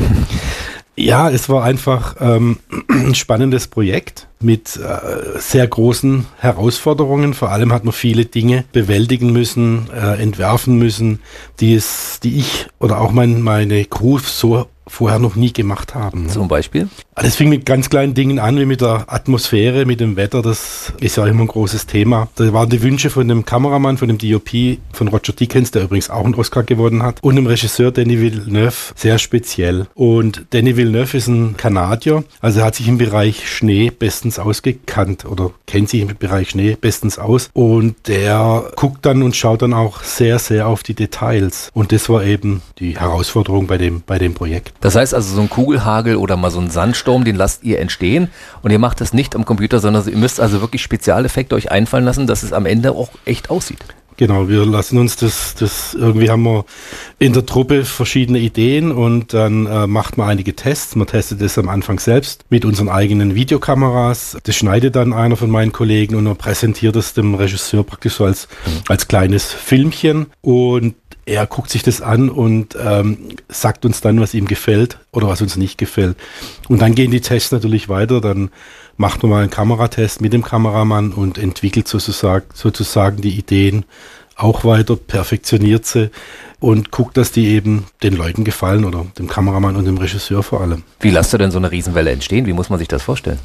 Ja, es war einfach ein spannendes Projekt mit sehr großen Herausforderungen. Vor allem hat man viele Dinge bewältigen müssen, entwerfen müssen, die ich oder auch meine Crew so vorher noch nie gemacht haben. Zum Beispiel? Das fing mit ganz kleinen Dingen an, wie mit der Atmosphäre, mit dem Wetter. Das ist ja immer ein großes Thema. Da waren die Wünsche von dem Kameramann, von dem DOP, von Roger Deakins, der übrigens auch einen Oscar gewonnen hat, und dem Regisseur Denis Villeneuve sehr speziell. Und Denis Villeneuve ist ein Kanadier, also er hat sich im Bereich Schnee bestens ausgekannt oder kennt sich im Bereich Schnee bestens aus. Und der guckt dann und schaut dann auch sehr, sehr auf die Details. Und das war eben die Herausforderung bei dem Projekt. Das heißt also, so ein Kugelhagel oder mal so ein Sandsturm, den lasst ihr entstehen und ihr macht das nicht am Computer, sondern ihr müsst also wirklich Spezialeffekte euch einfallen lassen, dass es am Ende auch echt aussieht. Genau, wir lassen uns das irgendwie haben wir in der Truppe verschiedene Ideen und dann macht man einige Tests. Man testet es am Anfang selbst mit unseren eigenen Videokameras. Das schneidet dann einer von meinen Kollegen und man präsentiert es dem Regisseur praktisch so als kleines Filmchen und er guckt sich das an und sagt uns dann, was ihm gefällt oder was uns nicht gefällt. Und dann gehen die Tests natürlich weiter, dann macht man mal einen Kameratest mit dem Kameramann und entwickelt sozusagen die Ideen auch weiter, perfektioniert sie und guckt, dass die eben den Leuten gefallen oder dem Kameramann und dem Regisseur vor allem. Wie lasst ihr denn so eine Riesenwelle entstehen? Wie muss man sich das vorstellen?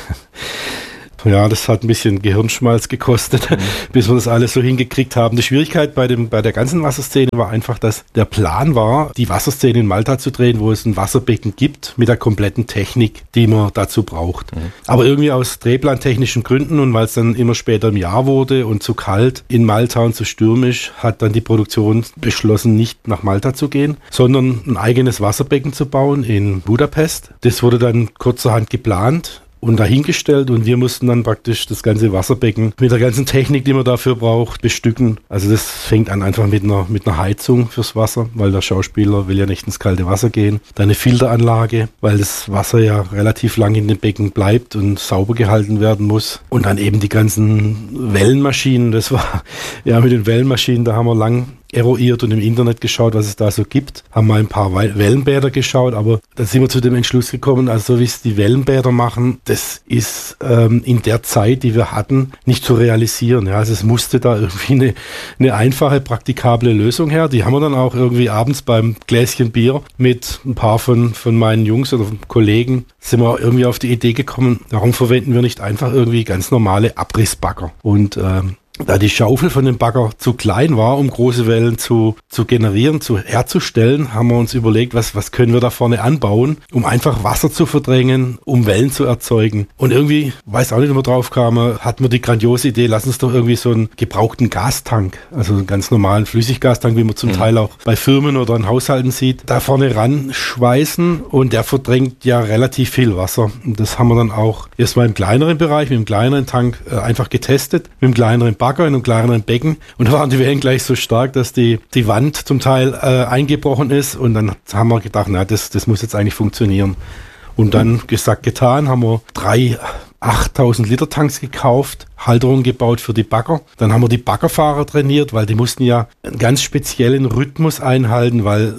Ja, das hat ein bisschen Gehirnschmalz gekostet, bis wir das alles so hingekriegt haben. Die Schwierigkeit bei der ganzen Wasserszene war einfach, dass der Plan war, die Wasserszene in Malta zu drehen, wo es ein Wasserbecken gibt mit der kompletten Technik, die man dazu braucht. Aber irgendwie aus drehplantechnischen Gründen und weil es dann immer später im Jahr wurde und zu kalt in Malta und zu stürmisch, hat dann die Produktion beschlossen, nicht nach Malta zu gehen, sondern ein eigenes Wasserbecken zu bauen in Budapest. Das wurde dann kurzerhand geplant und dahingestellt und wir mussten dann praktisch das ganze Wasserbecken mit der ganzen Technik, die man dafür braucht, bestücken. Also das fängt an einfach mit einer Heizung fürs Wasser, weil der Schauspieler will ja nicht ins kalte Wasser gehen. Dann eine Filteranlage, weil das Wasser ja relativ lang in dem Becken bleibt und sauber gehalten werden muss. Und dann eben die ganzen Wellenmaschinen. Das war, ja, mit den Wellenmaschinen, da haben wir lang eruiert und im Internet geschaut, was es da so gibt. Haben mal ein paar Wellenbäder geschaut, aber da sind wir zu dem Entschluss gekommen, also so wie es die Wellenbäder machen, das ist in der Zeit, die wir hatten, nicht zu realisieren. Ja, also es musste da irgendwie eine einfache, praktikable Lösung her. Die haben wir dann auch irgendwie abends beim Gläschen Bier mit ein paar von meinen Jungs oder Kollegen sind wir irgendwie auf die Idee gekommen, warum verwenden wir nicht einfach irgendwie ganz normale Abrissbagger? Und da die Schaufel von dem Bagger zu klein war, um große Wellen zu generieren, herzustellen, haben wir uns überlegt, was können wir da vorne anbauen, um einfach Wasser zu verdrängen, um Wellen zu erzeugen. Und irgendwie, weiß auch nicht, wie wir drauf kamen, hatten wir die grandiose Idee, lass uns doch irgendwie so einen gebrauchten Gastank, also einen ganz normalen Flüssiggastank, wie man zum Teil auch bei Firmen oder in Haushalten sieht, da vorne ran schweißen und der verdrängt ja relativ viel Wasser. Und das haben wir dann auch erstmal im kleineren Bereich, mit dem kleineren Tank einfach getestet, mit dem kleineren Bagger in einem kleineren Becken und da waren die Wellen gleich so stark, dass die Wand zum Teil eingebrochen ist und dann haben wir gedacht, na, das muss jetzt eigentlich funktionieren. Und dann gesagt, getan, haben wir 3 8.000 Liter Tanks gekauft, Halterungen gebaut für die Bagger. Dann haben wir die Baggerfahrer trainiert, weil die mussten ja einen ganz speziellen Rhythmus einhalten, weil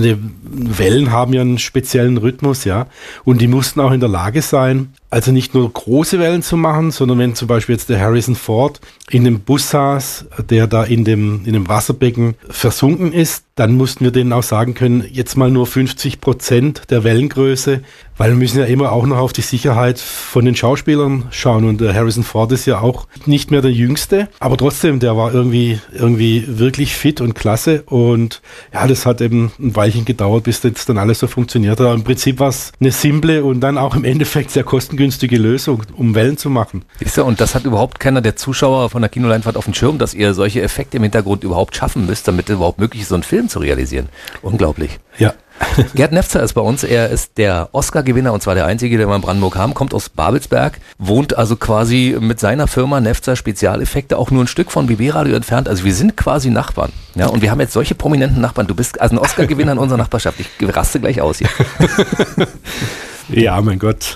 Wellen haben ja einen speziellen Rhythmus, ja. Und die mussten auch in der Lage sein, also nicht nur große Wellen zu machen, sondern wenn zum Beispiel jetzt der Harrison Ford in dem Bus saß, der da in dem Wasserbecken versunken ist, dann mussten wir denen auch sagen können, jetzt mal nur 50% der Wellengröße, weil wir müssen ja immer auch noch auf die Sicherheit von den Schauspielern schauen. Und der Harrison Ford ist ja auch nicht mehr der Jüngste, aber trotzdem, der war irgendwie wirklich fit und klasse. Und ja, das hat eben ein Weilchen gedauert, bis das dann alles so funktioniert hat. Aber im Prinzip war es eine simple und dann auch im Endeffekt sehr kostengünstige Lösung, um Wellen zu machen. Ist ja, und das hat überhaupt keiner der Zuschauer von der Kinoleinwand auf dem Schirm, dass ihr solche Effekte im Hintergrund überhaupt schaffen müsst, damit es überhaupt möglich ist, so einen Film zu realisieren. Unglaublich. Ja. Gerd Nefzer ist bei uns, er ist der Oscar-Gewinner und zwar der einzige, der mal in Brandenburg kam, kommt aus Babelsberg, wohnt also quasi mit seiner Firma Nefzer Spezialeffekte auch nur ein Stück von BB Radio entfernt, also wir sind quasi Nachbarn. Ja, und wir haben jetzt solche prominenten Nachbarn, du bist also ein Oscar-Gewinner in unserer Nachbarschaft, ich raste gleich aus hier. Ja, mein Gott,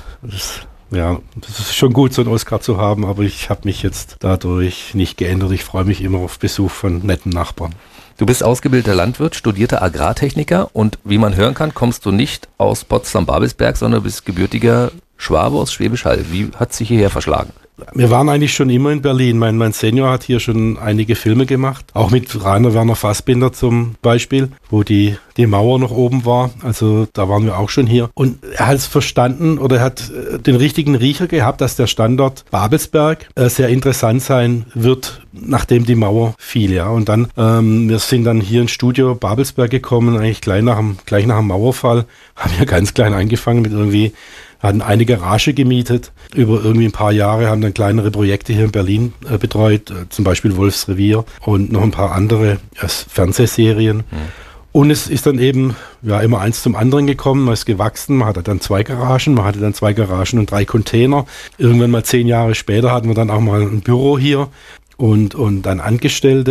das ist schon gut, so einen Oscar zu haben, aber ich habe mich jetzt dadurch nicht geändert, ich freue mich immer auf Besuch von netten Nachbarn. Du bist ausgebildeter Landwirt, studierter Agrartechniker und wie man hören kann, kommst du nicht aus Potsdam-Babelsberg, sondern bist gebürtiger Schwabe aus Schwäbisch Hall. Wie hat sich hierher verschlagen? Wir waren eigentlich schon immer in Berlin. Mein Senior hat hier schon einige Filme gemacht, auch mit Rainer Werner Fassbinder zum Beispiel, wo die Mauer noch oben war. Also da waren wir auch schon hier. Und er hat es verstanden oder er hat den richtigen Riecher gehabt, dass der Standort Babelsberg sehr interessant sein wird, nachdem die Mauer fiel. Ja. Und dann, wir sind dann hier ins Studio Babelsberg gekommen, eigentlich gleich nach dem Mauerfall, haben wir ganz klein angefangen mit hatten eine Garage gemietet, über irgendwie ein paar Jahre, haben dann kleinere Projekte hier in Berlin betreut, zum Beispiel Wolfsrevier und noch ein paar andere Fernsehserien. Und es ist dann eben immer eins zum anderen gekommen, man ist gewachsen, man hatte dann 2 Garagen, und 3 Container. Irgendwann mal 10 Jahre später hatten wir dann auch mal ein Büro hier und dann Angestellte.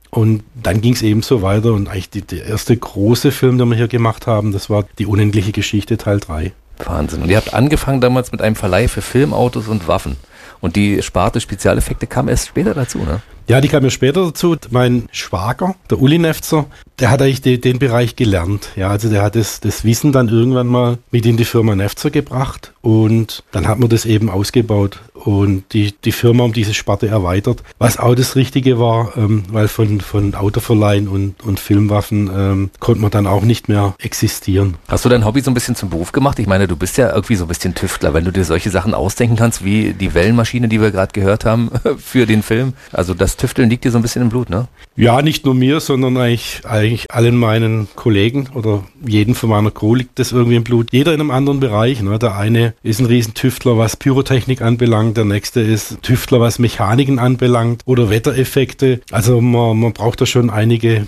Und dann ging es eben so weiter und eigentlich der erste große Film, den wir hier gemacht haben, das war Die unendliche Geschichte Teil 3. Wahnsinn. Und ihr habt angefangen damals mit einem Verleih für Filmautos und Waffen. Und die Sparte Spezialeffekte kam erst später dazu, ne? Ja, die kam ja später dazu. Mein Schwager, der Uli Nefzer, der hat eigentlich den Bereich gelernt. Ja, also der hat das Wissen dann irgendwann mal mit in die Firma Nefzer gebracht und dann hat man das eben ausgebaut und die Firma um diese Sparte erweitert. Was auch das Richtige war, weil von Autoverleihen und Filmwaffen konnte man dann auch nicht mehr existieren. Hast du dein Hobby so ein bisschen zum Beruf gemacht? Ich meine, du bist ja irgendwie so ein bisschen Tüftler, wenn du dir solche Sachen ausdenken kannst, wie die Wellenmaschine, die wir gerade gehört haben für den Film. Also das Tüfteln liegt dir so ein bisschen im Blut, ne? Ja, nicht nur mir, sondern eigentlich allen meinen Kollegen oder jedem von meiner Crew liegt das irgendwie im Blut. Jeder in einem anderen Bereich, ne? Der eine ist ein Riesentüftler, was Pyrotechnik anbelangt, der nächste ist Tüftler, was Mechaniken anbelangt oder Wettereffekte. Also man braucht da schon einige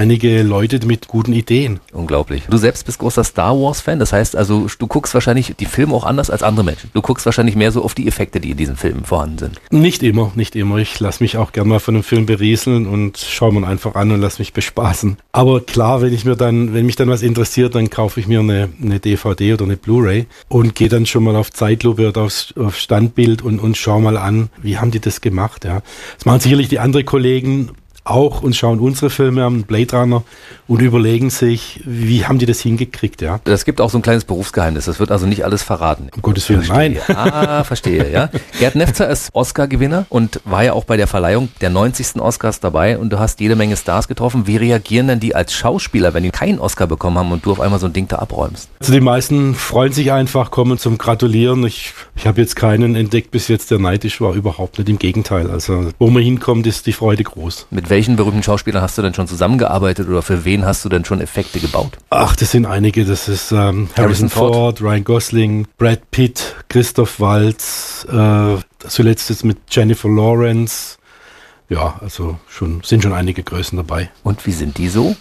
Leute mit guten Ideen. Unglaublich. Du selbst bist großer Star Wars-Fan, das heißt also, du guckst wahrscheinlich die Filme auch anders als andere Menschen. Du guckst wahrscheinlich mehr so auf die Effekte, die in diesen Filmen vorhanden sind. Nicht immer. Ich lasse mich auch gerne mal von einem Film berieseln und schaue mir einfach an und lasse mich bespaßen. Aber klar, wenn mich dann was interessiert, dann kaufe ich mir eine DVD oder eine Blu-ray und gehe dann schon mal auf Zeitlupe oder auf Standbild und schaue mal an, wie haben die das gemacht. Ja. Das machen sicherlich die anderen Kollegen auch und schauen unsere Filme an, Blade Runner, und überlegen sich, wie haben die das hingekriegt, ja. Das gibt auch so ein kleines Berufsgeheimnis, das wird also nicht alles verraten. Um Gottes Willen, nein. Verstehe, ja. Gerd Nefzer ist Oscar-Gewinner und war ja auch bei der Verleihung der 90. Oscars dabei und du hast jede Menge Stars getroffen. Wie reagieren denn die als Schauspieler, wenn die keinen Oscar bekommen haben und du auf einmal so ein Ding da abräumst? Also die meisten freuen sich einfach, kommen zum Gratulieren. Ich habe jetzt keinen entdeckt bis jetzt, der neidisch war, überhaupt nicht, im Gegenteil. Also wo man hinkommt, ist die Freude groß. Mit welchen berühmten Schauspielern hast du denn schon zusammengearbeitet oder für wen hast du denn schon Effekte gebaut? Ach, das sind einige. Das ist Harrison Ford, Ryan Gosling, Brad Pitt, Christoph Waltz, zuletzt jetzt mit Jennifer Lawrence. Ja, also sind schon einige Größen dabei. Und wie sind die so?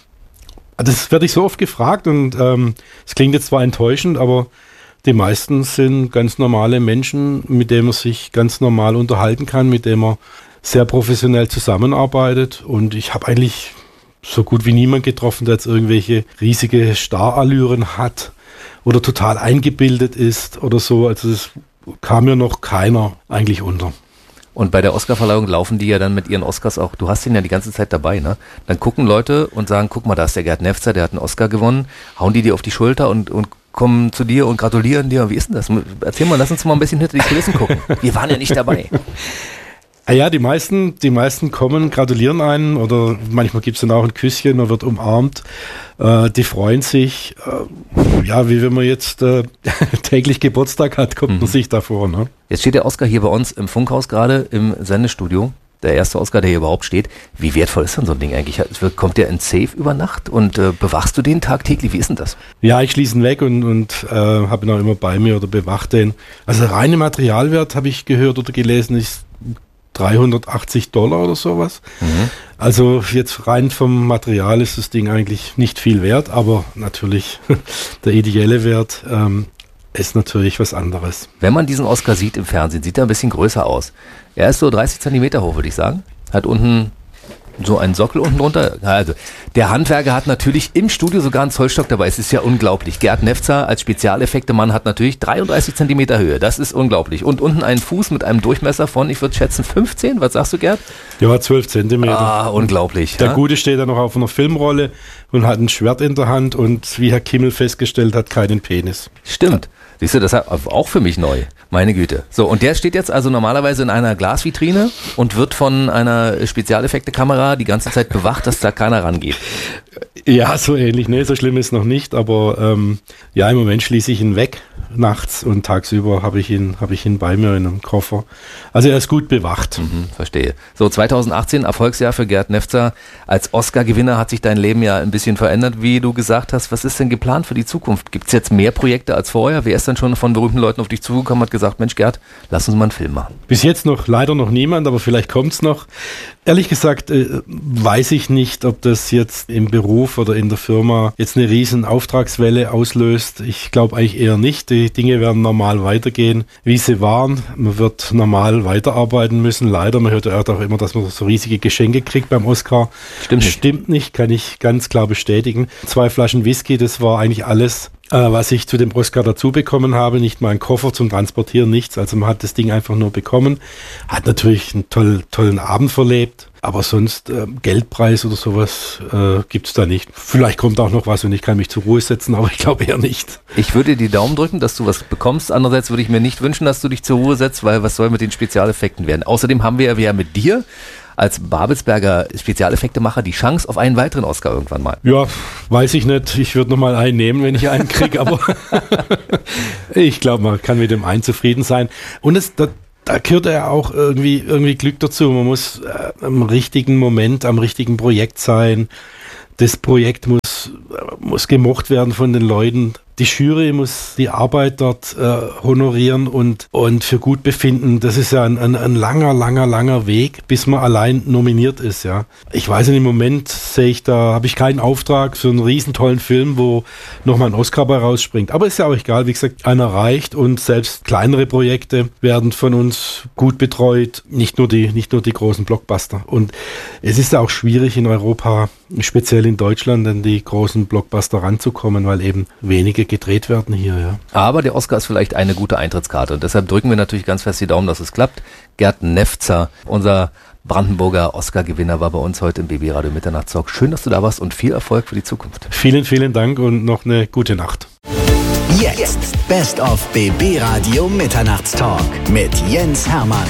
Das werde ich so oft gefragt und es klingt jetzt zwar enttäuschend, aber die meisten sind ganz normale Menschen, mit denen man sich ganz normal unterhalten kann, mit denen man sehr professionell zusammenarbeitet, und ich habe eigentlich so gut wie niemand getroffen, der jetzt irgendwelche riesige Starallüren hat oder total eingebildet ist oder so. Also es kam mir noch keiner eigentlich unter. Und bei der Oscarverleihung laufen die ja dann mit ihren Oscars auch, du hast den ja die ganze Zeit dabei, ne? Dann gucken Leute und sagen, guck mal, da ist der Gerd Nefzer, der hat einen Oscar gewonnen, hauen die dir auf die Schulter und kommen zu dir und gratulieren dir. Wie ist denn das? Erzähl mal, lass uns mal ein bisschen hinter die Kulissen gucken. Wir waren ja nicht dabei. Ja, die meisten kommen, gratulieren einen oder manchmal gibt es dann auch ein Küsschen, man wird umarmt. Die freuen sich. Ja, wie wenn man jetzt täglich Geburtstag hat, kommt man sich davor. Ne? Jetzt steht der Oscar hier bei uns im Funkhaus gerade im Sendestudio. Der erste Oscar, der hier überhaupt steht. Wie wertvoll ist denn so ein Ding eigentlich? Kommt der in Safe über Nacht und bewachst du den tagtäglich? Wie ist denn das? Ja, ich schließe ihn weg und habe ihn auch immer bei mir oder bewache den. Also reine Materialwert, habe ich gehört oder gelesen, ist $380 oder sowas. Mhm. Also jetzt rein vom Material ist das Ding eigentlich nicht viel wert, aber natürlich der ideelle Wert ist natürlich was anderes. Wenn man diesen Oscar sieht im Fernsehen, sieht er ein bisschen größer aus. Er ist so 30 Zentimeter hoch, würde ich sagen. Hat unten so einen Sockel unten drunter. Also der Handwerker hat natürlich im Studio sogar einen Zollstock dabei. Es ist ja unglaublich. Gerd Nefzer als Spezialeffekte-Mann hat natürlich 33 Zentimeter Höhe. Das ist unglaublich. Und unten einen Fuß mit einem Durchmesser von, ich würde schätzen, 15. Was sagst du, Gerd? Ja, 12 Zentimeter. Ah, unglaublich. Der Gute steht da noch auf einer Filmrolle und hat ein Schwert in der Hand und wie Herr Kimmel festgestellt hat, keinen Penis. Stimmt. Siehst du, das ist auch für mich neu. Meine Güte. So, und der steht jetzt also normalerweise in einer Glasvitrine und wird von einer Spezialeffekte-Kamera die ganze Zeit bewacht, dass da keiner rangeht. Ja, so ähnlich. Nee, so schlimm ist noch nicht, aber ja, im Moment schließe ich ihn weg nachts und tagsüber habe ich ihn bei mir in einem Koffer. Also er ist gut bewacht. Verstehe. So, 2018, Erfolgsjahr für Gerd Nefzer. Als Oscar-Gewinner hat sich dein Leben ja ein bisschen verändert, wie du gesagt hast. Was ist denn geplant für die Zukunft? Gibt es jetzt mehr Projekte als vorher? Wer ist dann schon von berühmten Leuten auf dich zugekommen und hat gesagt, Mensch Gerd, lass uns mal einen Film machen? Bis jetzt leider noch niemand, aber vielleicht kommt's noch. Ehrlich gesagt weiß ich nicht, ob das jetzt im Beruf oder in der Firma jetzt eine riesen Auftragswelle auslöst. Ich glaube eigentlich eher nicht. Die Dinge werden normal weitergehen, wie sie waren. Man wird normal weiterarbeiten müssen. Leider, man hört ja auch immer, dass man so riesige Geschenke kriegt beim Oscar. Stimmt nicht, kann ich ganz klar bestätigen. 2 Flaschen Whisky, das war eigentlich alles, was ich zu dem Oscar dazu bekommen habe. Nicht mal ein Koffer zum Transportieren, nichts. Also man hat das Ding einfach nur bekommen. Hat natürlich einen tollen Abend verlebt. Aber sonst Geldpreis oder sowas gibt's da nicht. Vielleicht kommt auch noch was und ich kann mich zur Ruhe setzen, aber ich glaube eher nicht. Ich würde dir die Daumen drücken, dass du was bekommst. Andererseits würde ich mir nicht wünschen, dass du dich zur Ruhe setzt, weil was soll mit den Spezialeffekten werden? Außerdem haben wir ja mit dir als Babelsberger Spezialeffektemacher die Chance auf einen weiteren Oscar irgendwann mal. Ja, weiß ich nicht. Ich würde nochmal einen nehmen, wenn ich einen kriege, aber ich glaube, man kann mit dem einen zufrieden sein. Und da gehört ja auch irgendwie Glück dazu. Man muss am richtigen Moment, am richtigen Projekt sein. Das Projekt muss gemocht werden von den Leuten. Die Jury muss die Arbeit dort honorieren und für gut befinden. Das ist ja ein langer Weg, bis man allein nominiert ist. Ja, ich weiß nicht, im Moment habe ich keinen Auftrag für einen riesen tollen Film, wo nochmal ein Oscar bei rausspringt. Aber ist ja auch egal, wie gesagt, einer reicht und selbst kleinere Projekte werden von uns gut betreut, nicht nur die großen Blockbuster. Und es ist ja auch schwierig in Europa, speziell in Deutschland, an die großen Blockbuster ranzukommen, weil eben wenige gedreht werden hier, ja. Aber der Oscar ist vielleicht eine gute Eintrittskarte und deshalb drücken wir natürlich ganz fest die Daumen, dass es klappt. Gerd Nefzer, unser Brandenburger Oscar-Gewinner, war bei uns heute im BB Radio Mitternachtstalk. Schön, dass du da warst und viel Erfolg für die Zukunft. Vielen, vielen Dank und noch eine gute Nacht. Jetzt Best of BB Radio Mitternachtstalk mit Jens Hermann.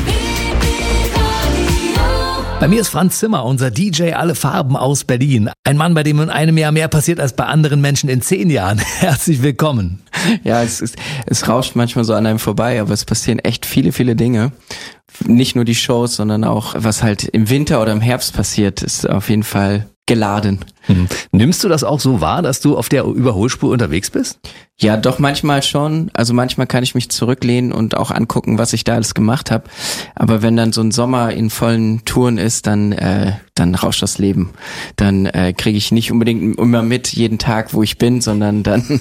Bei mir ist Franz Zimmer, unser DJ Alle Farben aus Berlin. Ein Mann, bei dem in einem Jahr mehr passiert als bei anderen Menschen in 10 Jahren. Herzlich willkommen. Ja, es rauscht manchmal so an einem vorbei, aber es passieren echt viele Dinge. Nicht nur die Shows, sondern auch, was halt im Winter oder im Herbst passiert, ist auf jeden Fall geladen. Nimmst du das auch so wahr, dass du auf der Überholspur unterwegs bist? Ja, doch manchmal schon. Also manchmal kann ich mich zurücklehnen und auch angucken, was ich da alles gemacht habe. Aber wenn dann so ein Sommer in vollen Touren ist, dann rauscht das Leben. Dann kriege ich nicht unbedingt immer mit jeden Tag, wo ich bin, sondern dann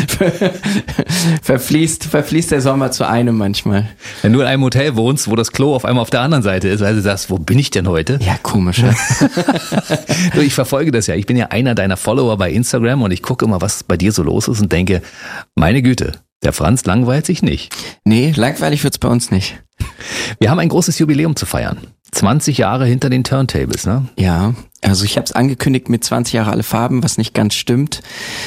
verfließt der Sommer zu einem manchmal. Wenn du in einem Hotel wohnst, wo das Klo auf einmal auf der anderen Seite ist, weil du sagst, wo bin ich denn heute? Ja, komisch. Ja. Ich verfolge das ja. Ich bin ja einer deiner Follower bei Instagram und ich gucke immer, was bei dir so los ist und denke, meine Güte, der Franz langweilt sich nicht. Nee, langweilig wird's bei uns nicht. Wir haben ein großes Jubiläum zu feiern. 20 Jahre hinter den Turntables, ne? Ja, also ich habe es angekündigt mit 20 Jahre Alle Farben, was nicht ganz stimmt.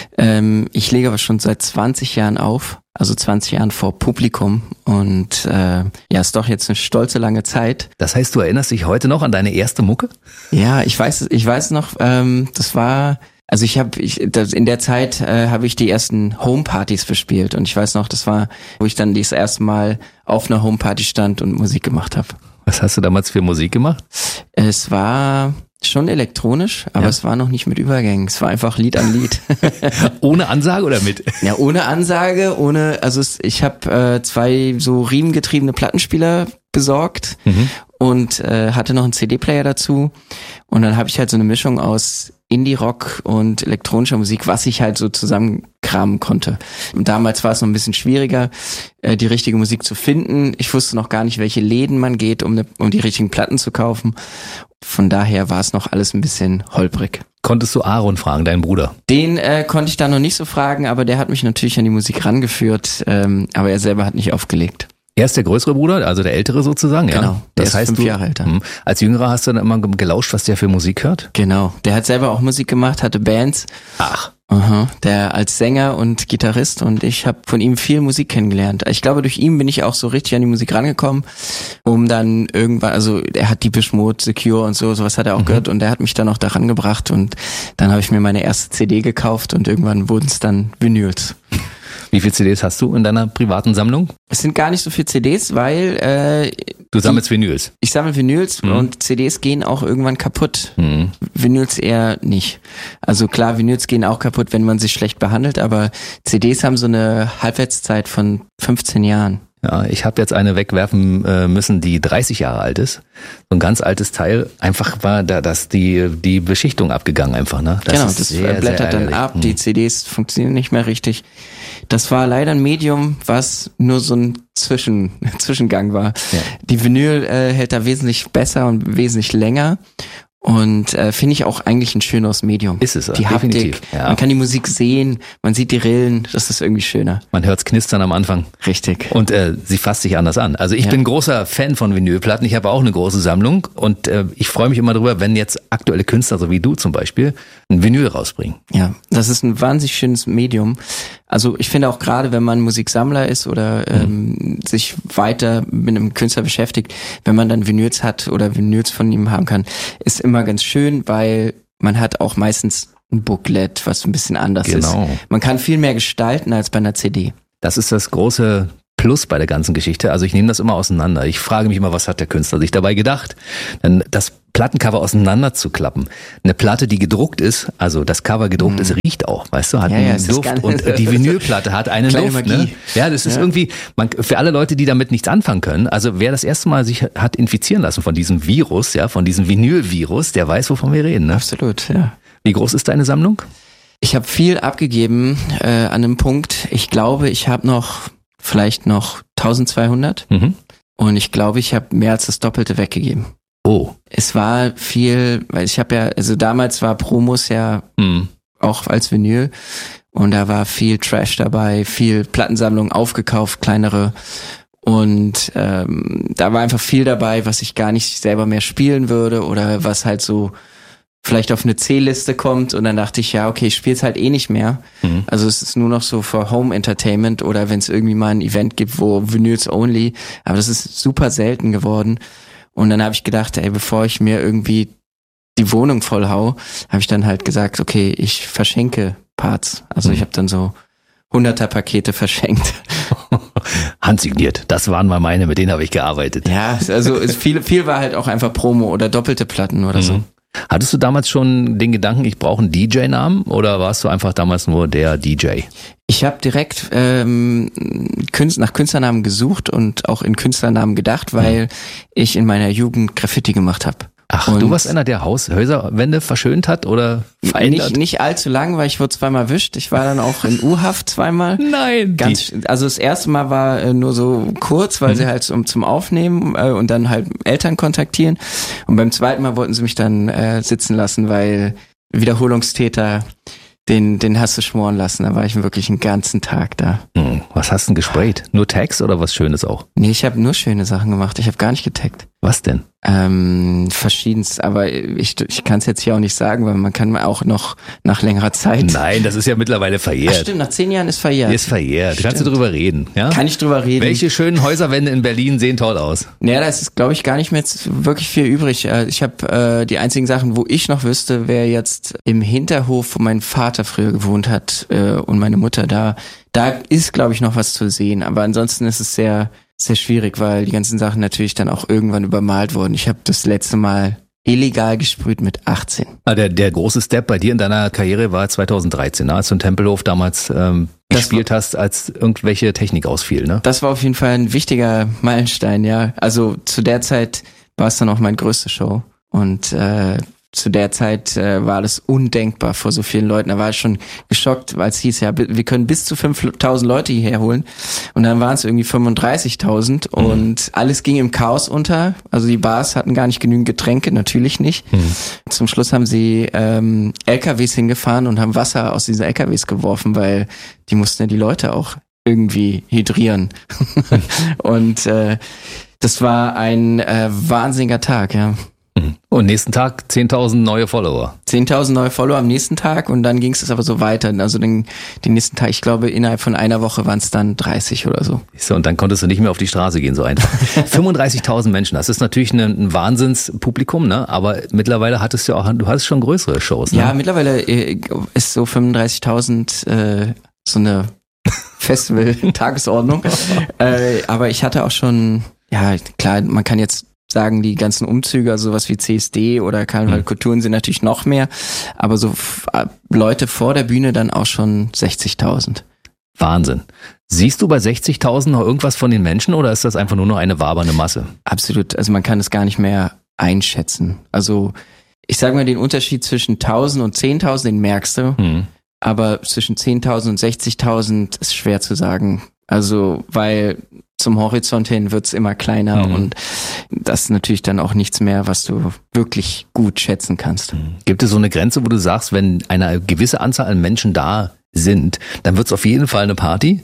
Ich lege aber schon seit 20 Jahren auf, also 20 Jahren vor Publikum und ist doch jetzt eine stolze lange Zeit. Das heißt, du erinnerst dich heute noch an deine erste Mucke? Ja, ich weiß noch, das war... Also in der Zeit habe ich die ersten Homepartys verspielt und ich weiß noch, das war, wo ich dann das erste Mal auf einer Homeparty stand und Musik gemacht habe. Was hast du damals für Musik gemacht? Es war schon elektronisch, aber es war noch nicht mit Übergängen. Es war einfach Lied an Lied. Ohne Ansage oder mit? Ja, ohne Ansage, ich habe 2 so riemengetriebene Plattenspieler besorgt und hatte noch einen CD-Player dazu und dann habe ich halt so eine Mischung aus Indie-Rock und elektronischer Musik, was ich halt so zusammenkramen konnte. Und damals war es noch ein bisschen schwieriger, die richtige Musik zu finden. Ich wusste noch gar nicht, welche Läden man geht, um die richtigen Platten zu kaufen. Von daher war es noch alles ein bisschen holprig. Konntest du Aaron fragen, deinen Bruder? Den konnte ich da noch nicht so fragen, aber der hat mich natürlich an die Musik rangeführt, aber er selber hat nicht aufgelegt. Er ist der größere Bruder, also der ältere sozusagen, ja? Genau, der ist 5 Jahre älter. Als Jüngerer hast du dann immer gelauscht, was der für Musik hört? Genau, der hat selber auch Musik gemacht, hatte Bands. Ach. Der als Sänger und Gitarrist und ich habe von ihm viel Musik kennengelernt. Ich glaube, durch ihn bin ich auch so richtig an die Musik rangekommen, um dann irgendwann, also er hat Depeche Mode, Secure und sowas hat er auch gehört und er hat mich dann auch daran gebracht und dann habe ich mir meine erste CD gekauft und irgendwann wurden es dann Vinyls. Wie viele CDs hast du in deiner privaten Sammlung? Es sind gar nicht so viele CDs, weil du sammelst Vinyls. Ich sammle Vinyls und CDs gehen auch irgendwann kaputt. Vinyls eher nicht. Also klar, Vinyls gehen auch kaputt, wenn man sich schlecht behandelt, aber CDs haben so eine Halbwertszeit von 15 Jahren. Ja, ich habe jetzt eine wegwerfen müssen, die 30 Jahre alt ist. So ein ganz altes Teil. Einfach war da die Beschichtung abgegangen einfach. Ne? Das blättert dann ab, die CDs funktionieren nicht mehr richtig. Das war leider ein Medium, was nur so ein Zwischengang war. Ja. Die Vinyl hält da wesentlich besser und wesentlich länger. Und finde ich auch eigentlich ein schöneres Medium. Ist es, die definitiv. Haptik, man kann die Musik sehen, man sieht die Rillen, das ist irgendwie schöner. Man hört's knistern am Anfang. Richtig. Und sie fasst sich anders an. Also ich bin großer Fan von Vinylplatten, ich habe auch eine große Sammlung und ich freue mich immer drüber, wenn jetzt aktuelle Künstler, so wie du zum Beispiel, ein Vinyl rausbringen. Ja, das ist ein wahnsinnig schönes Medium. Also ich finde auch gerade, wenn man Musiksammler ist oder sich weiter mit einem Künstler beschäftigt, wenn man dann Vinyls hat oder Vinyls von ihm haben kann, ist immer ganz schön, weil man hat auch meistens ein Booklet, was ein bisschen anders ist. Man kann viel mehr gestalten als bei einer CD. Das ist das große Plus bei der ganzen Geschichte. Also ich nehme das immer auseinander. Ich frage mich immer, was hat der Künstler sich dabei gedacht? Dann das Plattencover auseinander zu klappen. Eine Platte, die gedruckt ist, also das Cover gedruckt ist, riecht auch, weißt du, hat einen Duft und die Vinylplatte hat einen Duft. Magie. Ne? Ja, das ist irgendwie, für alle Leute, die damit nichts anfangen können, also wer das erste Mal sich hat infizieren lassen von diesem Virus, ja, von diesem Vinyl-Virus, der weiß, wovon wir reden. Ne? Absolut, ja. Wie groß ist deine Sammlung? Ich habe viel abgegeben an einem Punkt. Ich glaube, ich habe vielleicht noch 1200 und ich glaube, ich habe mehr als das Doppelte weggegeben. Oh. Es war viel, weil ich habe also damals war Promos ja auch als Vinyl und da war viel Trash dabei, viel Plattensammlungen aufgekauft, kleinere und da war einfach viel dabei, was ich gar nicht selber mehr spielen würde oder was halt so vielleicht auf eine C-Liste kommt und dann dachte ich, ja, okay, ich spiele es halt eh nicht mehr. Also es ist nur noch so für Home Entertainment oder wenn es irgendwie mal ein Event gibt, wo Vinyls only, aber das ist super selten geworden. Und dann habe ich gedacht, bevor ich mir irgendwie die Wohnung voll hau, habe ich dann halt gesagt, okay, ich verschenke Parts. Also ich habe dann so 100er-Pakete verschenkt. Handsigniert, das waren mal meine, mit denen habe ich gearbeitet. Ja, also viel war halt auch einfach Promo oder doppelte Platten oder so. Hattest du damals schon den Gedanken, ich brauche einen DJ-Namen oder warst du einfach damals nur der DJ? Ich habe direkt nach Künstlernamen gesucht und auch in Künstlernamen gedacht, weil ich in meiner Jugend Graffiti gemacht habe. Ach, und du warst einer, der Häuserwände verschönt hat oder verändert? Nicht allzu lang, weil ich wurde zweimal erwischt. Ich war dann auch in U-Haft zweimal. Nein. Also das erste Mal war nur so kurz, weil sie halt zum Aufnehmen und dann halt Eltern kontaktieren. Und beim zweiten Mal wollten sie mich dann sitzen lassen, weil Wiederholungstäter, den hast du schmoren lassen. Da war ich wirklich einen ganzen Tag da. Was hast du denn gesprayt? Nur Tags oder was Schönes auch? Nee, ich habe nur schöne Sachen gemacht. Ich habe gar nicht getaggt. Was denn? Verschiedenst, aber ich kann es jetzt hier auch nicht sagen, weil man kann auch noch nach längerer Zeit. Nein, das ist ja mittlerweile verjährt. Ach stimmt, nach 10 Jahren ist verjährt. Ist verjährt. Stimmt. Kannst du drüber reden? Ja? Kann ich drüber reden. Welche schönen Häuserwände in Berlin sehen toll aus? Ja, da ist, glaube ich, gar nicht mehr wirklich viel übrig. Ich habe die einzigen Sachen, wo ich noch wüsste, wäre jetzt im Hinterhof, wo mein Vater früher gewohnt hat und meine Mutter da. Da ist, glaube ich, noch was zu sehen. Aber ansonsten ist es sehr sehr schwierig, weil die ganzen Sachen natürlich dann auch irgendwann übermalt wurden. Ich habe das letzte Mal illegal gesprüht mit 18. Der große Step bei dir in deiner Karriere war 2013, als du in Tempelhof damals gespielt hast, als irgendwelche Technik ausfiel, ne? Das war auf jeden Fall ein wichtiger Meilenstein, ja. Also zu der Zeit war es dann auch meine größte Show und zu der Zeit war das undenkbar vor so vielen Leuten. Da war ich schon geschockt, weil es hieß, ja, wir können bis zu 5.000 Leute hierher holen. Und dann waren es irgendwie 35.000 und alles ging im Chaos unter. Also die Bars hatten gar nicht genügend Getränke, natürlich nicht. Zum Schluss haben sie LKWs hingefahren und haben Wasser aus diesen LKWs geworfen, weil die mussten ja die Leute auch irgendwie hydrieren. Und das war ein wahnsinniger Tag, ja. Und nächsten Tag 10.000 neue Follower. 10.000 neue Follower am nächsten Tag und dann ging es aber so weiter. Also den nächsten Tag, ich glaube innerhalb von einer Woche waren es dann 30 oder so. Und dann konntest du nicht mehr auf die Straße gehen, so einfach. 35.000 Menschen, das ist natürlich ein Wahnsinnspublikum, ne? Aber mittlerweile hattest du hattest schon größere Shows, ne? Ja, mittlerweile ist so 35.000 so eine Festival-Tagesordnung. Aber ich hatte auch schon, ja klar, man kann jetzt sagen, die ganzen Umzüge, also sowas wie CSD oder Karneval Kulturen sind natürlich noch mehr, aber so Leute vor der Bühne dann auch schon 60.000. Wahnsinn. Siehst du bei 60.000 noch irgendwas von den Menschen oder ist das einfach nur noch eine wabernde Masse? Absolut. Also man kann es gar nicht mehr einschätzen. Also ich sage mal, den Unterschied zwischen 1.000 und 10.000, den merkst du. Aber zwischen 10.000 und 60.000 ist schwer zu sagen. Also weil zum Horizont hin wird's immer kleiner und das ist natürlich dann auch nichts mehr, was du wirklich gut schätzen kannst. Gibt es so eine Grenze, wo du sagst, wenn eine gewisse Anzahl an Menschen da sind, dann wird's auf jeden Fall eine Party?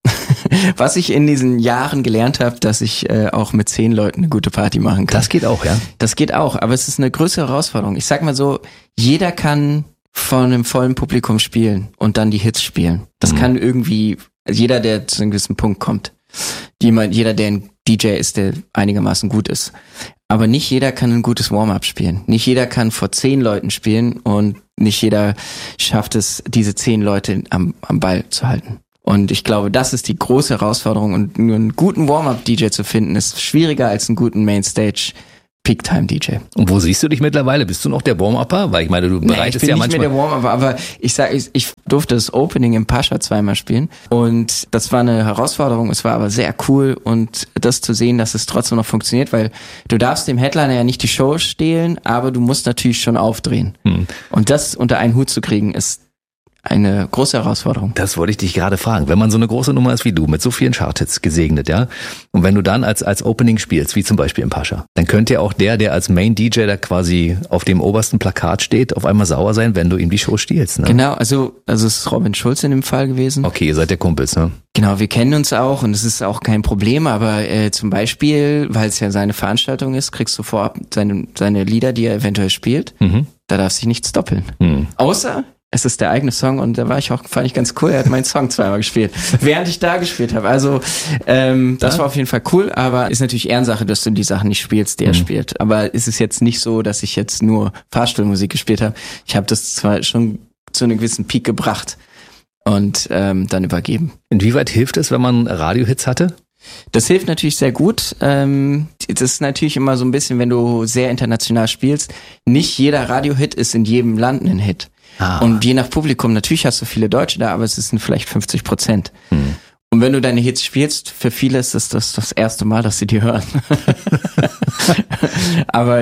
Was ich in diesen Jahren gelernt habe, dass ich auch mit 10 Leuten eine gute Party machen kann. Das geht auch, ja? Das geht auch, aber es ist eine größere Herausforderung. Ich sag mal so, jeder kann von einem vollen Publikum spielen und dann die Hits spielen. Das kann irgendwie jeder, der zu einem gewissen Punkt kommt. Jeder, der ein DJ ist, der einigermaßen gut ist. Aber nicht jeder kann ein gutes Warm-up spielen. Nicht jeder kann vor 10 Leuten spielen und nicht jeder schafft es, diese 10 Leute am Ball zu halten. Und ich glaube, das ist die große Herausforderung. Und nur einen guten Warm-up-DJ zu finden, ist schwieriger als einen guten Mainstage Peak-Time-DJ. Und wo siehst du dich mittlerweile? Bist du noch der Warm-Upper? Weil ich meine, du bereitest ja manchmal... Ich bin nicht mehr der Warm-Upper, aber ich durfte das Opening im Pascha zweimal spielen und das war eine Herausforderung, es war aber sehr cool und das zu sehen, dass es trotzdem noch funktioniert, weil du darfst dem Headliner ja nicht die Show stehlen, aber du musst natürlich schon aufdrehen. Und das unter einen Hut zu kriegen, ist eine große Herausforderung. Das wollte ich dich gerade fragen. Wenn man so eine große Nummer ist wie du, mit so vielen Charthits gesegnet, ja, und wenn du dann als Opening spielst, wie zum Beispiel im Pascha, dann könnte ja auch der als Main-DJ, da quasi auf dem obersten Plakat steht, auf einmal sauer sein, wenn du ihm die Show stiehlst. Ne? Genau, also es ist Robin Schulz in dem Fall gewesen. Okay, ihr seid ja Kumpels, ne? Genau, wir kennen uns auch und es ist auch kein Problem, aber zum Beispiel, weil es ja seine Veranstaltung ist, kriegst du vorab seine Lieder, die er eventuell spielt. Da darf sich nichts doppeln. Außer es ist der eigene Song und da fand ich ganz cool, er hat meinen Song zweimal gespielt, während ich da gespielt habe. Also das war auf jeden Fall cool, aber ist natürlich Ehrensache, dass du die Sachen nicht spielst, die er spielt. Aber ist es jetzt nicht so, dass ich jetzt nur Fahrstuhlmusik gespielt habe. Ich habe das zwar schon zu einem gewissen Peak gebracht und dann übergeben. Inwieweit hilft es, wenn man Radiohits hatte? Das hilft natürlich sehr gut. Das ist natürlich immer so ein bisschen, wenn du sehr international spielst, nicht jeder Radiohit ist in jedem Land ein Hit. Und je nach Publikum, natürlich hast du viele Deutsche da, aber es sind vielleicht 50%. Und wenn du deine Hits spielst, für viele ist das erste Mal, dass sie die hören. Aber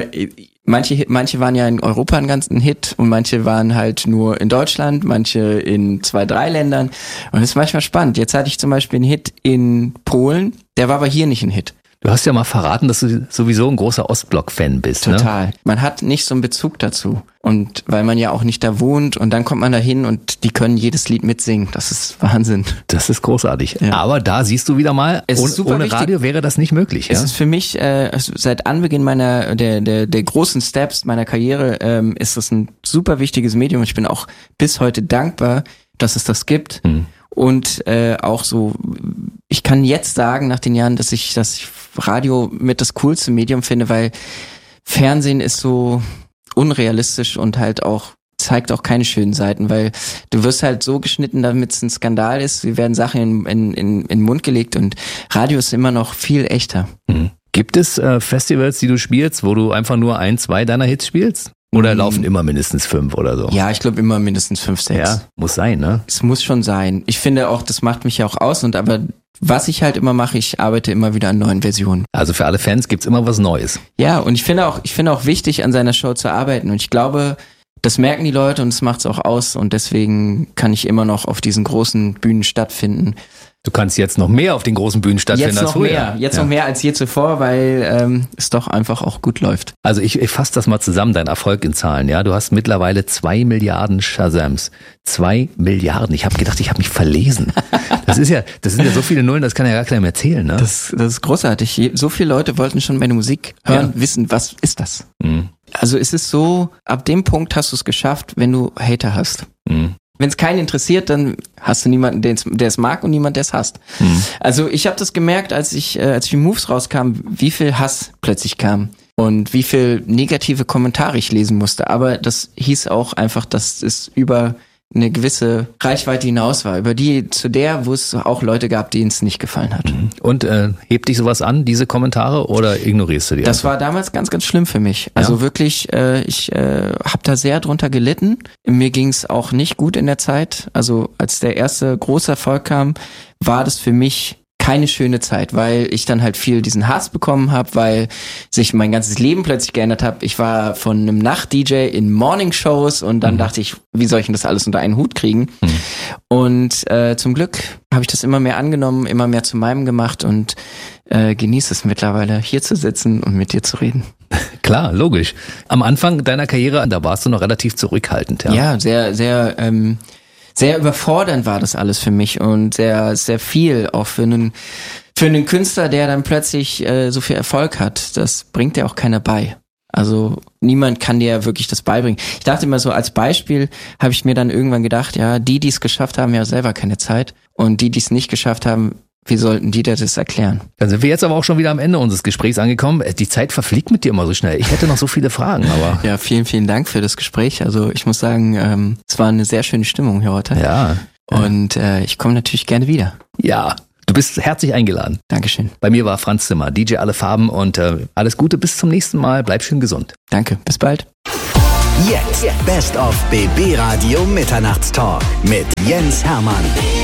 manche waren ja in Europa ein ganzen Hit und manche waren halt nur in Deutschland, manche in 2, 3 Ländern. Und das ist manchmal spannend. Jetzt hatte ich zum Beispiel einen Hit in Polen, der war aber hier nicht ein Hit. Du hast ja mal verraten, dass du sowieso ein großer Ostblock-Fan bist. Total. Ne? Man hat nicht so einen Bezug dazu. Und weil man ja auch nicht da wohnt und dann kommt man da hin und die können jedes Lied mitsingen. Das ist Wahnsinn. Das ist großartig. Ja. Aber da siehst du wieder mal, ohne Radio wäre das nicht möglich. Es ja? ist für mich, seit Anbeginn der großen Steps meiner Karriere, ist das ein super wichtiges Medium. Ich bin auch bis heute dankbar, dass es das gibt. Und auch so, ich kann jetzt sagen, nach den Jahren, dass ich Radio mit das coolste Medium finde, weil Fernsehen ist so unrealistisch und halt auch zeigt auch keine schönen Seiten, weil du wirst halt so geschnitten, damit es ein Skandal ist. Wir werden Sachen in den Mund gelegt und Radio ist immer noch viel echter. Gibt es Festivals, die du spielst, wo du einfach nur 1, 2 deiner Hits spielst? Oder laufen immer mindestens 5 oder so? Ja, ich glaube immer mindestens 5, 6. Ja, muss sein, ne? Es muss schon sein. Ich finde auch, das macht mich ja auch aus aber was ich halt immer mache, ich arbeite immer wieder an neuen Versionen. Also für alle Fans gibt's immer was Neues. Ja, und ich finde auch wichtig, an seiner Show zu arbeiten. Und ich glaube, das merken die Leute und es macht's auch aus. Und deswegen kann ich immer noch auf diesen großen Bühnen stattfinden. Du kannst jetzt noch mehr auf den großen Bühnen stattfinden als früher. Jetzt noch mehr als je zuvor, weil es doch einfach auch gut läuft. Also ich fasse das mal zusammen, dein Erfolg in Zahlen. Ja, du hast mittlerweile 2 Milliarden Shazams. 2 Milliarden. Ich habe gedacht, ich habe mich verlesen. Das sind ja so viele Nullen, das kann ja gar keiner mehr zählen. Ne? Das ist großartig. So viele Leute wollten schon meine Musik hören, wissen, was ist das? Also es ist so, ab dem Punkt hast du es geschafft, wenn du Hater hast. Wenn es keinen interessiert, dann hast du niemanden, der es mag und niemand, der es hasst. Also ich habe das gemerkt, als die Moves rauskamen, wie viel Hass plötzlich kam und wie viel negative Kommentare ich lesen musste. Aber das hieß auch einfach, dass es über eine gewisse Reichweite hinaus war, zu der, wo es auch Leute gab, denen es nicht gefallen hat. Und hebt dich sowas an, diese Kommentare, oder ignorierst du die? Das war damals ganz, ganz schlimm für mich. Also wirklich, ich habe da sehr drunter gelitten. Mir ging es auch nicht gut in der Zeit. Also als der erste große Erfolg kam, war das für mich keine schöne Zeit, weil ich dann halt viel diesen Hass bekommen habe, weil sich mein ganzes Leben plötzlich geändert hat. Ich war von einem Nacht-DJ in Morning-Shows und dann dachte ich, wie soll ich denn das alles unter einen Hut kriegen? Und zum Glück habe ich das immer mehr angenommen, immer mehr zu meinem gemacht und genieße es mittlerweile, hier zu sitzen und mit dir zu reden. Klar, logisch. Am Anfang deiner Karriere, da warst du noch relativ zurückhaltend. Ja, sehr überfordernd war das alles für mich und sehr, sehr viel auch für einen Künstler, der dann plötzlich so viel Erfolg hat. Das bringt dir auch keiner bei. Also niemand kann dir wirklich das beibringen. Ich dachte immer so, als Beispiel habe ich mir dann irgendwann gedacht, ja, die es geschafft haben, ja selber keine Zeit und die es nicht geschafft haben, wie sollten die dir das erklären? Dann sind wir jetzt aber auch schon wieder am Ende unseres Gesprächs angekommen. Die Zeit verfliegt mit dir immer so schnell. Ich hätte noch so viele Fragen, aber... Ja, vielen, vielen Dank für das Gespräch. Also ich muss sagen, es war eine sehr schöne Stimmung hier heute. Ja. Und ich komme natürlich gerne wieder. Ja, du bist herzlich eingeladen. Dankeschön. Bei mir war Franz Zimmer, DJ Alle Farben und alles Gute, bis zum nächsten Mal. Bleib schön gesund. Danke, bis bald. Jetzt Best of BB Radio Mitternachtstalk mit Jens Hermann.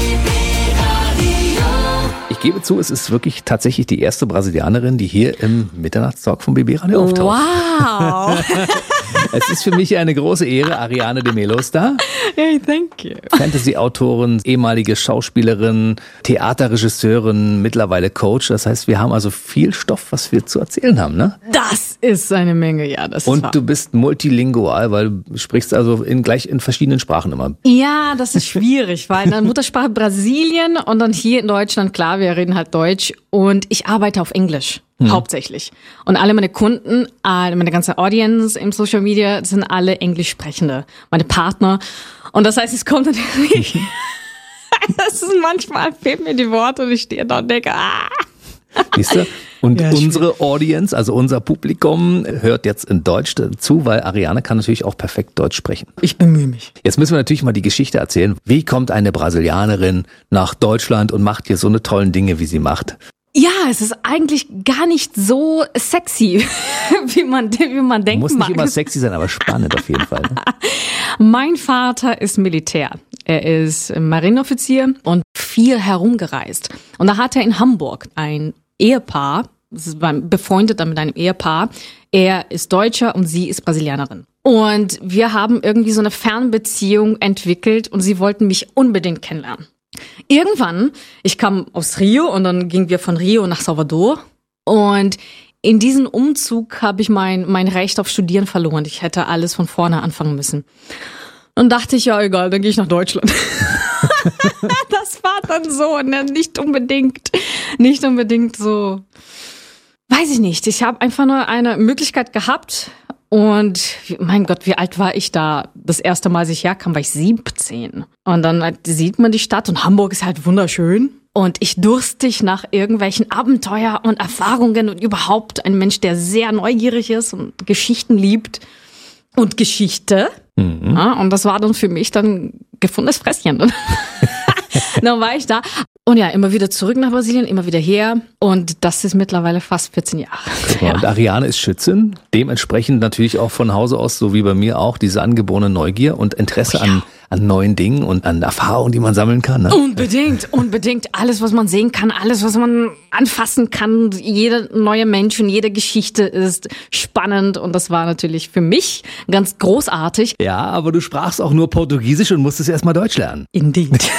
Ich gebe zu, es ist wirklich tatsächlich die erste Brasilianerin, die hier im Mitternachtstalk vom BB Radio auftaucht. Wow! Es ist für mich eine große Ehre, Ariane de Melo ist da. Hey, thank you. Fantasy-Autorin, ehemalige Schauspielerin, Theaterregisseurin, mittlerweile Coach. Das heißt, wir haben also viel Stoff, was wir zu erzählen haben, ne? Das ist eine Menge, ja. Das Und ist wahr. du bist multilingual, weil du sprichst also gleich in verschiedenen Sprachen immer. Ja, das ist schwierig, weil in der Muttersprache Brasilien und dann hier in Deutschland, klar, wir reden halt Deutsch und ich arbeite auf Englisch. Hauptsächlich. Und alle meine Kunden, meine ganze Audience im Social Media sind alle Englischsprechende. Meine Partner. Und das heißt, es kommt natürlich, das ist manchmal, fehlen mir die Worte und ich stehe da und denke, Siehst du? Und Ja, unsere Audience, also unser Publikum, hört jetzt in Deutsch zu, weil Ariane kann natürlich auch perfekt Deutsch sprechen. ich bemühe mich. Jetzt müssen wir natürlich mal die Geschichte erzählen. Wie kommt eine Brasilianerin nach Deutschland und macht hier so eine tollen Dinge, wie sie macht? Ja, es ist eigentlich gar nicht so sexy, wie man denken Muss nicht mag. immer sexy sein, aber spannend auf jeden Fall. Ne? Mein Vater ist Militär. Er ist Marineoffizier und viel herumgereist. Und da hat er in Hamburg ein Ehepaar, war befreundet mit einem Ehepaar. Er ist Deutscher und sie ist Brasilianerin. Und wir haben irgendwie so eine Fernbeziehung entwickelt und sie wollten mich unbedingt kennenlernen. Irgendwann, ich kam aus Rio und dann gingen wir von Rio nach Salvador und in diesem Umzug habe ich mein Recht auf Studieren verloren. Ich hätte alles von vorne anfangen müssen. Und dachte ich, ja egal, dann gehe ich nach Deutschland. Das war dann so, ne? Nicht unbedingt so, weiß ich nicht. Ich habe einfach nur eine Möglichkeit gehabt. Und mein Gott, wie alt war ich da? Das erste Mal, als ich herkam, war ich 17. Und dann sieht man die Stadt und Hamburg ist halt wunderschön. Und ich durstig nach irgendwelchen Abenteuer und Erfahrungen und überhaupt ein Mensch, der sehr neugierig ist und Geschichten liebt und Geschichte. Ja, und das war dann für mich dann gefundenes Fresschen. Dann war ich da. Und ja, immer wieder zurück nach Brasilien, immer wieder her. Und das ist mittlerweile fast 14 Jahre. Ja. Und Ariane ist Schützin, dementsprechend natürlich auch von Hause aus, so wie bei mir auch, diese angeborene Neugier und Interesse an neuen Dingen und an Erfahrungen, die man sammeln kann. Ne? Unbedingt. Alles, was man sehen kann, alles, was man anfassen kann. Jeder neue Mensch und jede Geschichte ist spannend. Und das war natürlich für mich ganz großartig. Ja, aber du sprachst auch nur Portugiesisch und musstest erst mal Deutsch lernen. Indeed.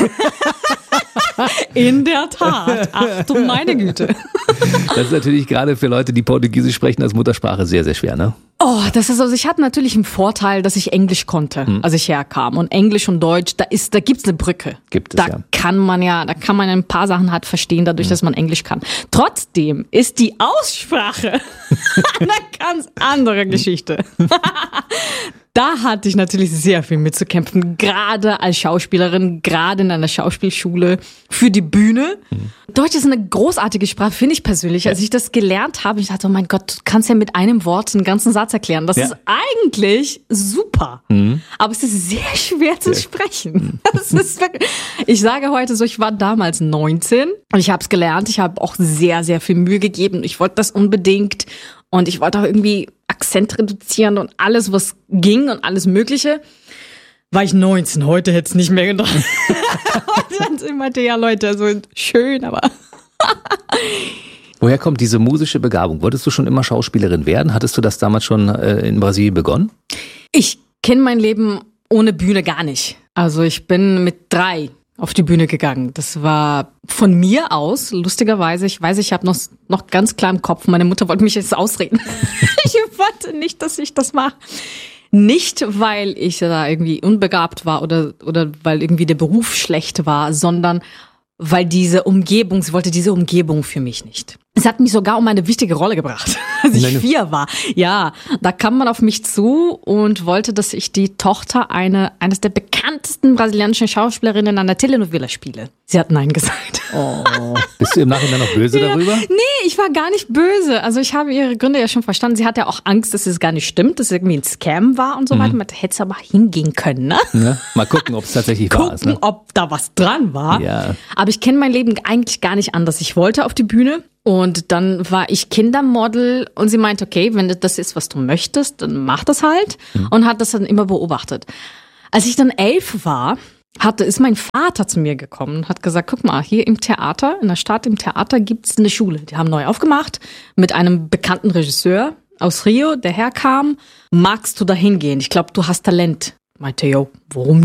In der Tat. Ach du meine Güte. Das ist natürlich gerade für Leute, die Portugiesisch sprechen als Muttersprache sehr, sehr schwer, ne? Oh, das ist also, ich hatte natürlich einen Vorteil, dass ich Englisch konnte, als ich herkam. Und Englisch und Deutsch, da gibt's eine Brücke. Gibt es, da ja. kann man ein paar Sachen halt verstehen, dadurch, dass man Englisch kann. Trotzdem ist die Aussprache eine ganz andere Geschichte. Da hatte ich natürlich sehr viel mitzukämpfen, gerade als Schauspielerin, gerade in einer Schauspielschule für die Bühne. Deutsch ist eine großartige Sprache, finde ich persönlich. Als ich das gelernt habe, ich dachte, oh mein Gott, du kannst ja mit einem Wort einen ganzen Satz erklären. Das ist eigentlich super, aber es ist sehr schwer zu sprechen. Das ist wirklich, ich sage heute so, ich war damals 19 und ich habe es gelernt. Ich habe auch sehr, sehr viel Mühe gegeben. Ich wollte das unbedingt und ich wollte auch irgendwie Akzent reduzieren und alles, was ging und alles Mögliche. War ich 19, heute hätte es nicht mehr gedacht. Und dann meinte, ja Leute, so schön, aber... Woher kommt diese musische Begabung? Wolltest du schon immer Schauspielerin werden? Hattest du das damals schon in Brasilien begonnen? Ich kenne mein Leben ohne Bühne gar nicht. Also ich bin mit 3 auf die Bühne gegangen. Das war von mir aus, lustigerweise, ich weiß, ich habe noch ganz klar im Kopf, meine Mutter wollte mich jetzt ausreden. Ich wollte nicht, dass ich das mache. Nicht, weil ich da irgendwie unbegabt war oder weil irgendwie der Beruf schlecht war, sondern weil sie wollte diese Umgebung für mich nicht. Es hat mich sogar um eine wichtige Rolle gebracht, als ich 4 war. Ja, da kam man auf mich zu und wollte, dass ich die Tochter eines der bekanntesten brasilianischen Schauspielerinnen in einer Telenovela spiele. Sie hat Nein gesagt. Oh. Bist du im Nachhinein noch böse darüber? Nee, ich war gar nicht böse. Also ich habe ihre Gründe ja schon verstanden. Sie hatte auch Angst, dass es gar nicht stimmt, dass es irgendwie ein Scam war und so weiter. Man hätte es aber hingehen können, ne? Ja, mal gucken, ob es tatsächlich wahr ist. Gucken, ob da was dran war. Ja. Aber ich kenne mein Leben eigentlich gar nicht anders. Ich wollte auf die Bühne. Und dann war ich Kindermodel und sie meinte, okay, wenn das ist, was du möchtest, dann mach das halt. Und hat das dann immer beobachtet. Als ich dann 11 war, ist mein Vater zu mir gekommen und hat gesagt, guck mal, hier im Theater, in der Stadt im Theater gibt's eine Schule. Die haben neu aufgemacht mit einem bekannten Regisseur aus Rio, der herkam. Magst du da hingehen? Ich glaube, du hast Talent. Meinte, jo, warum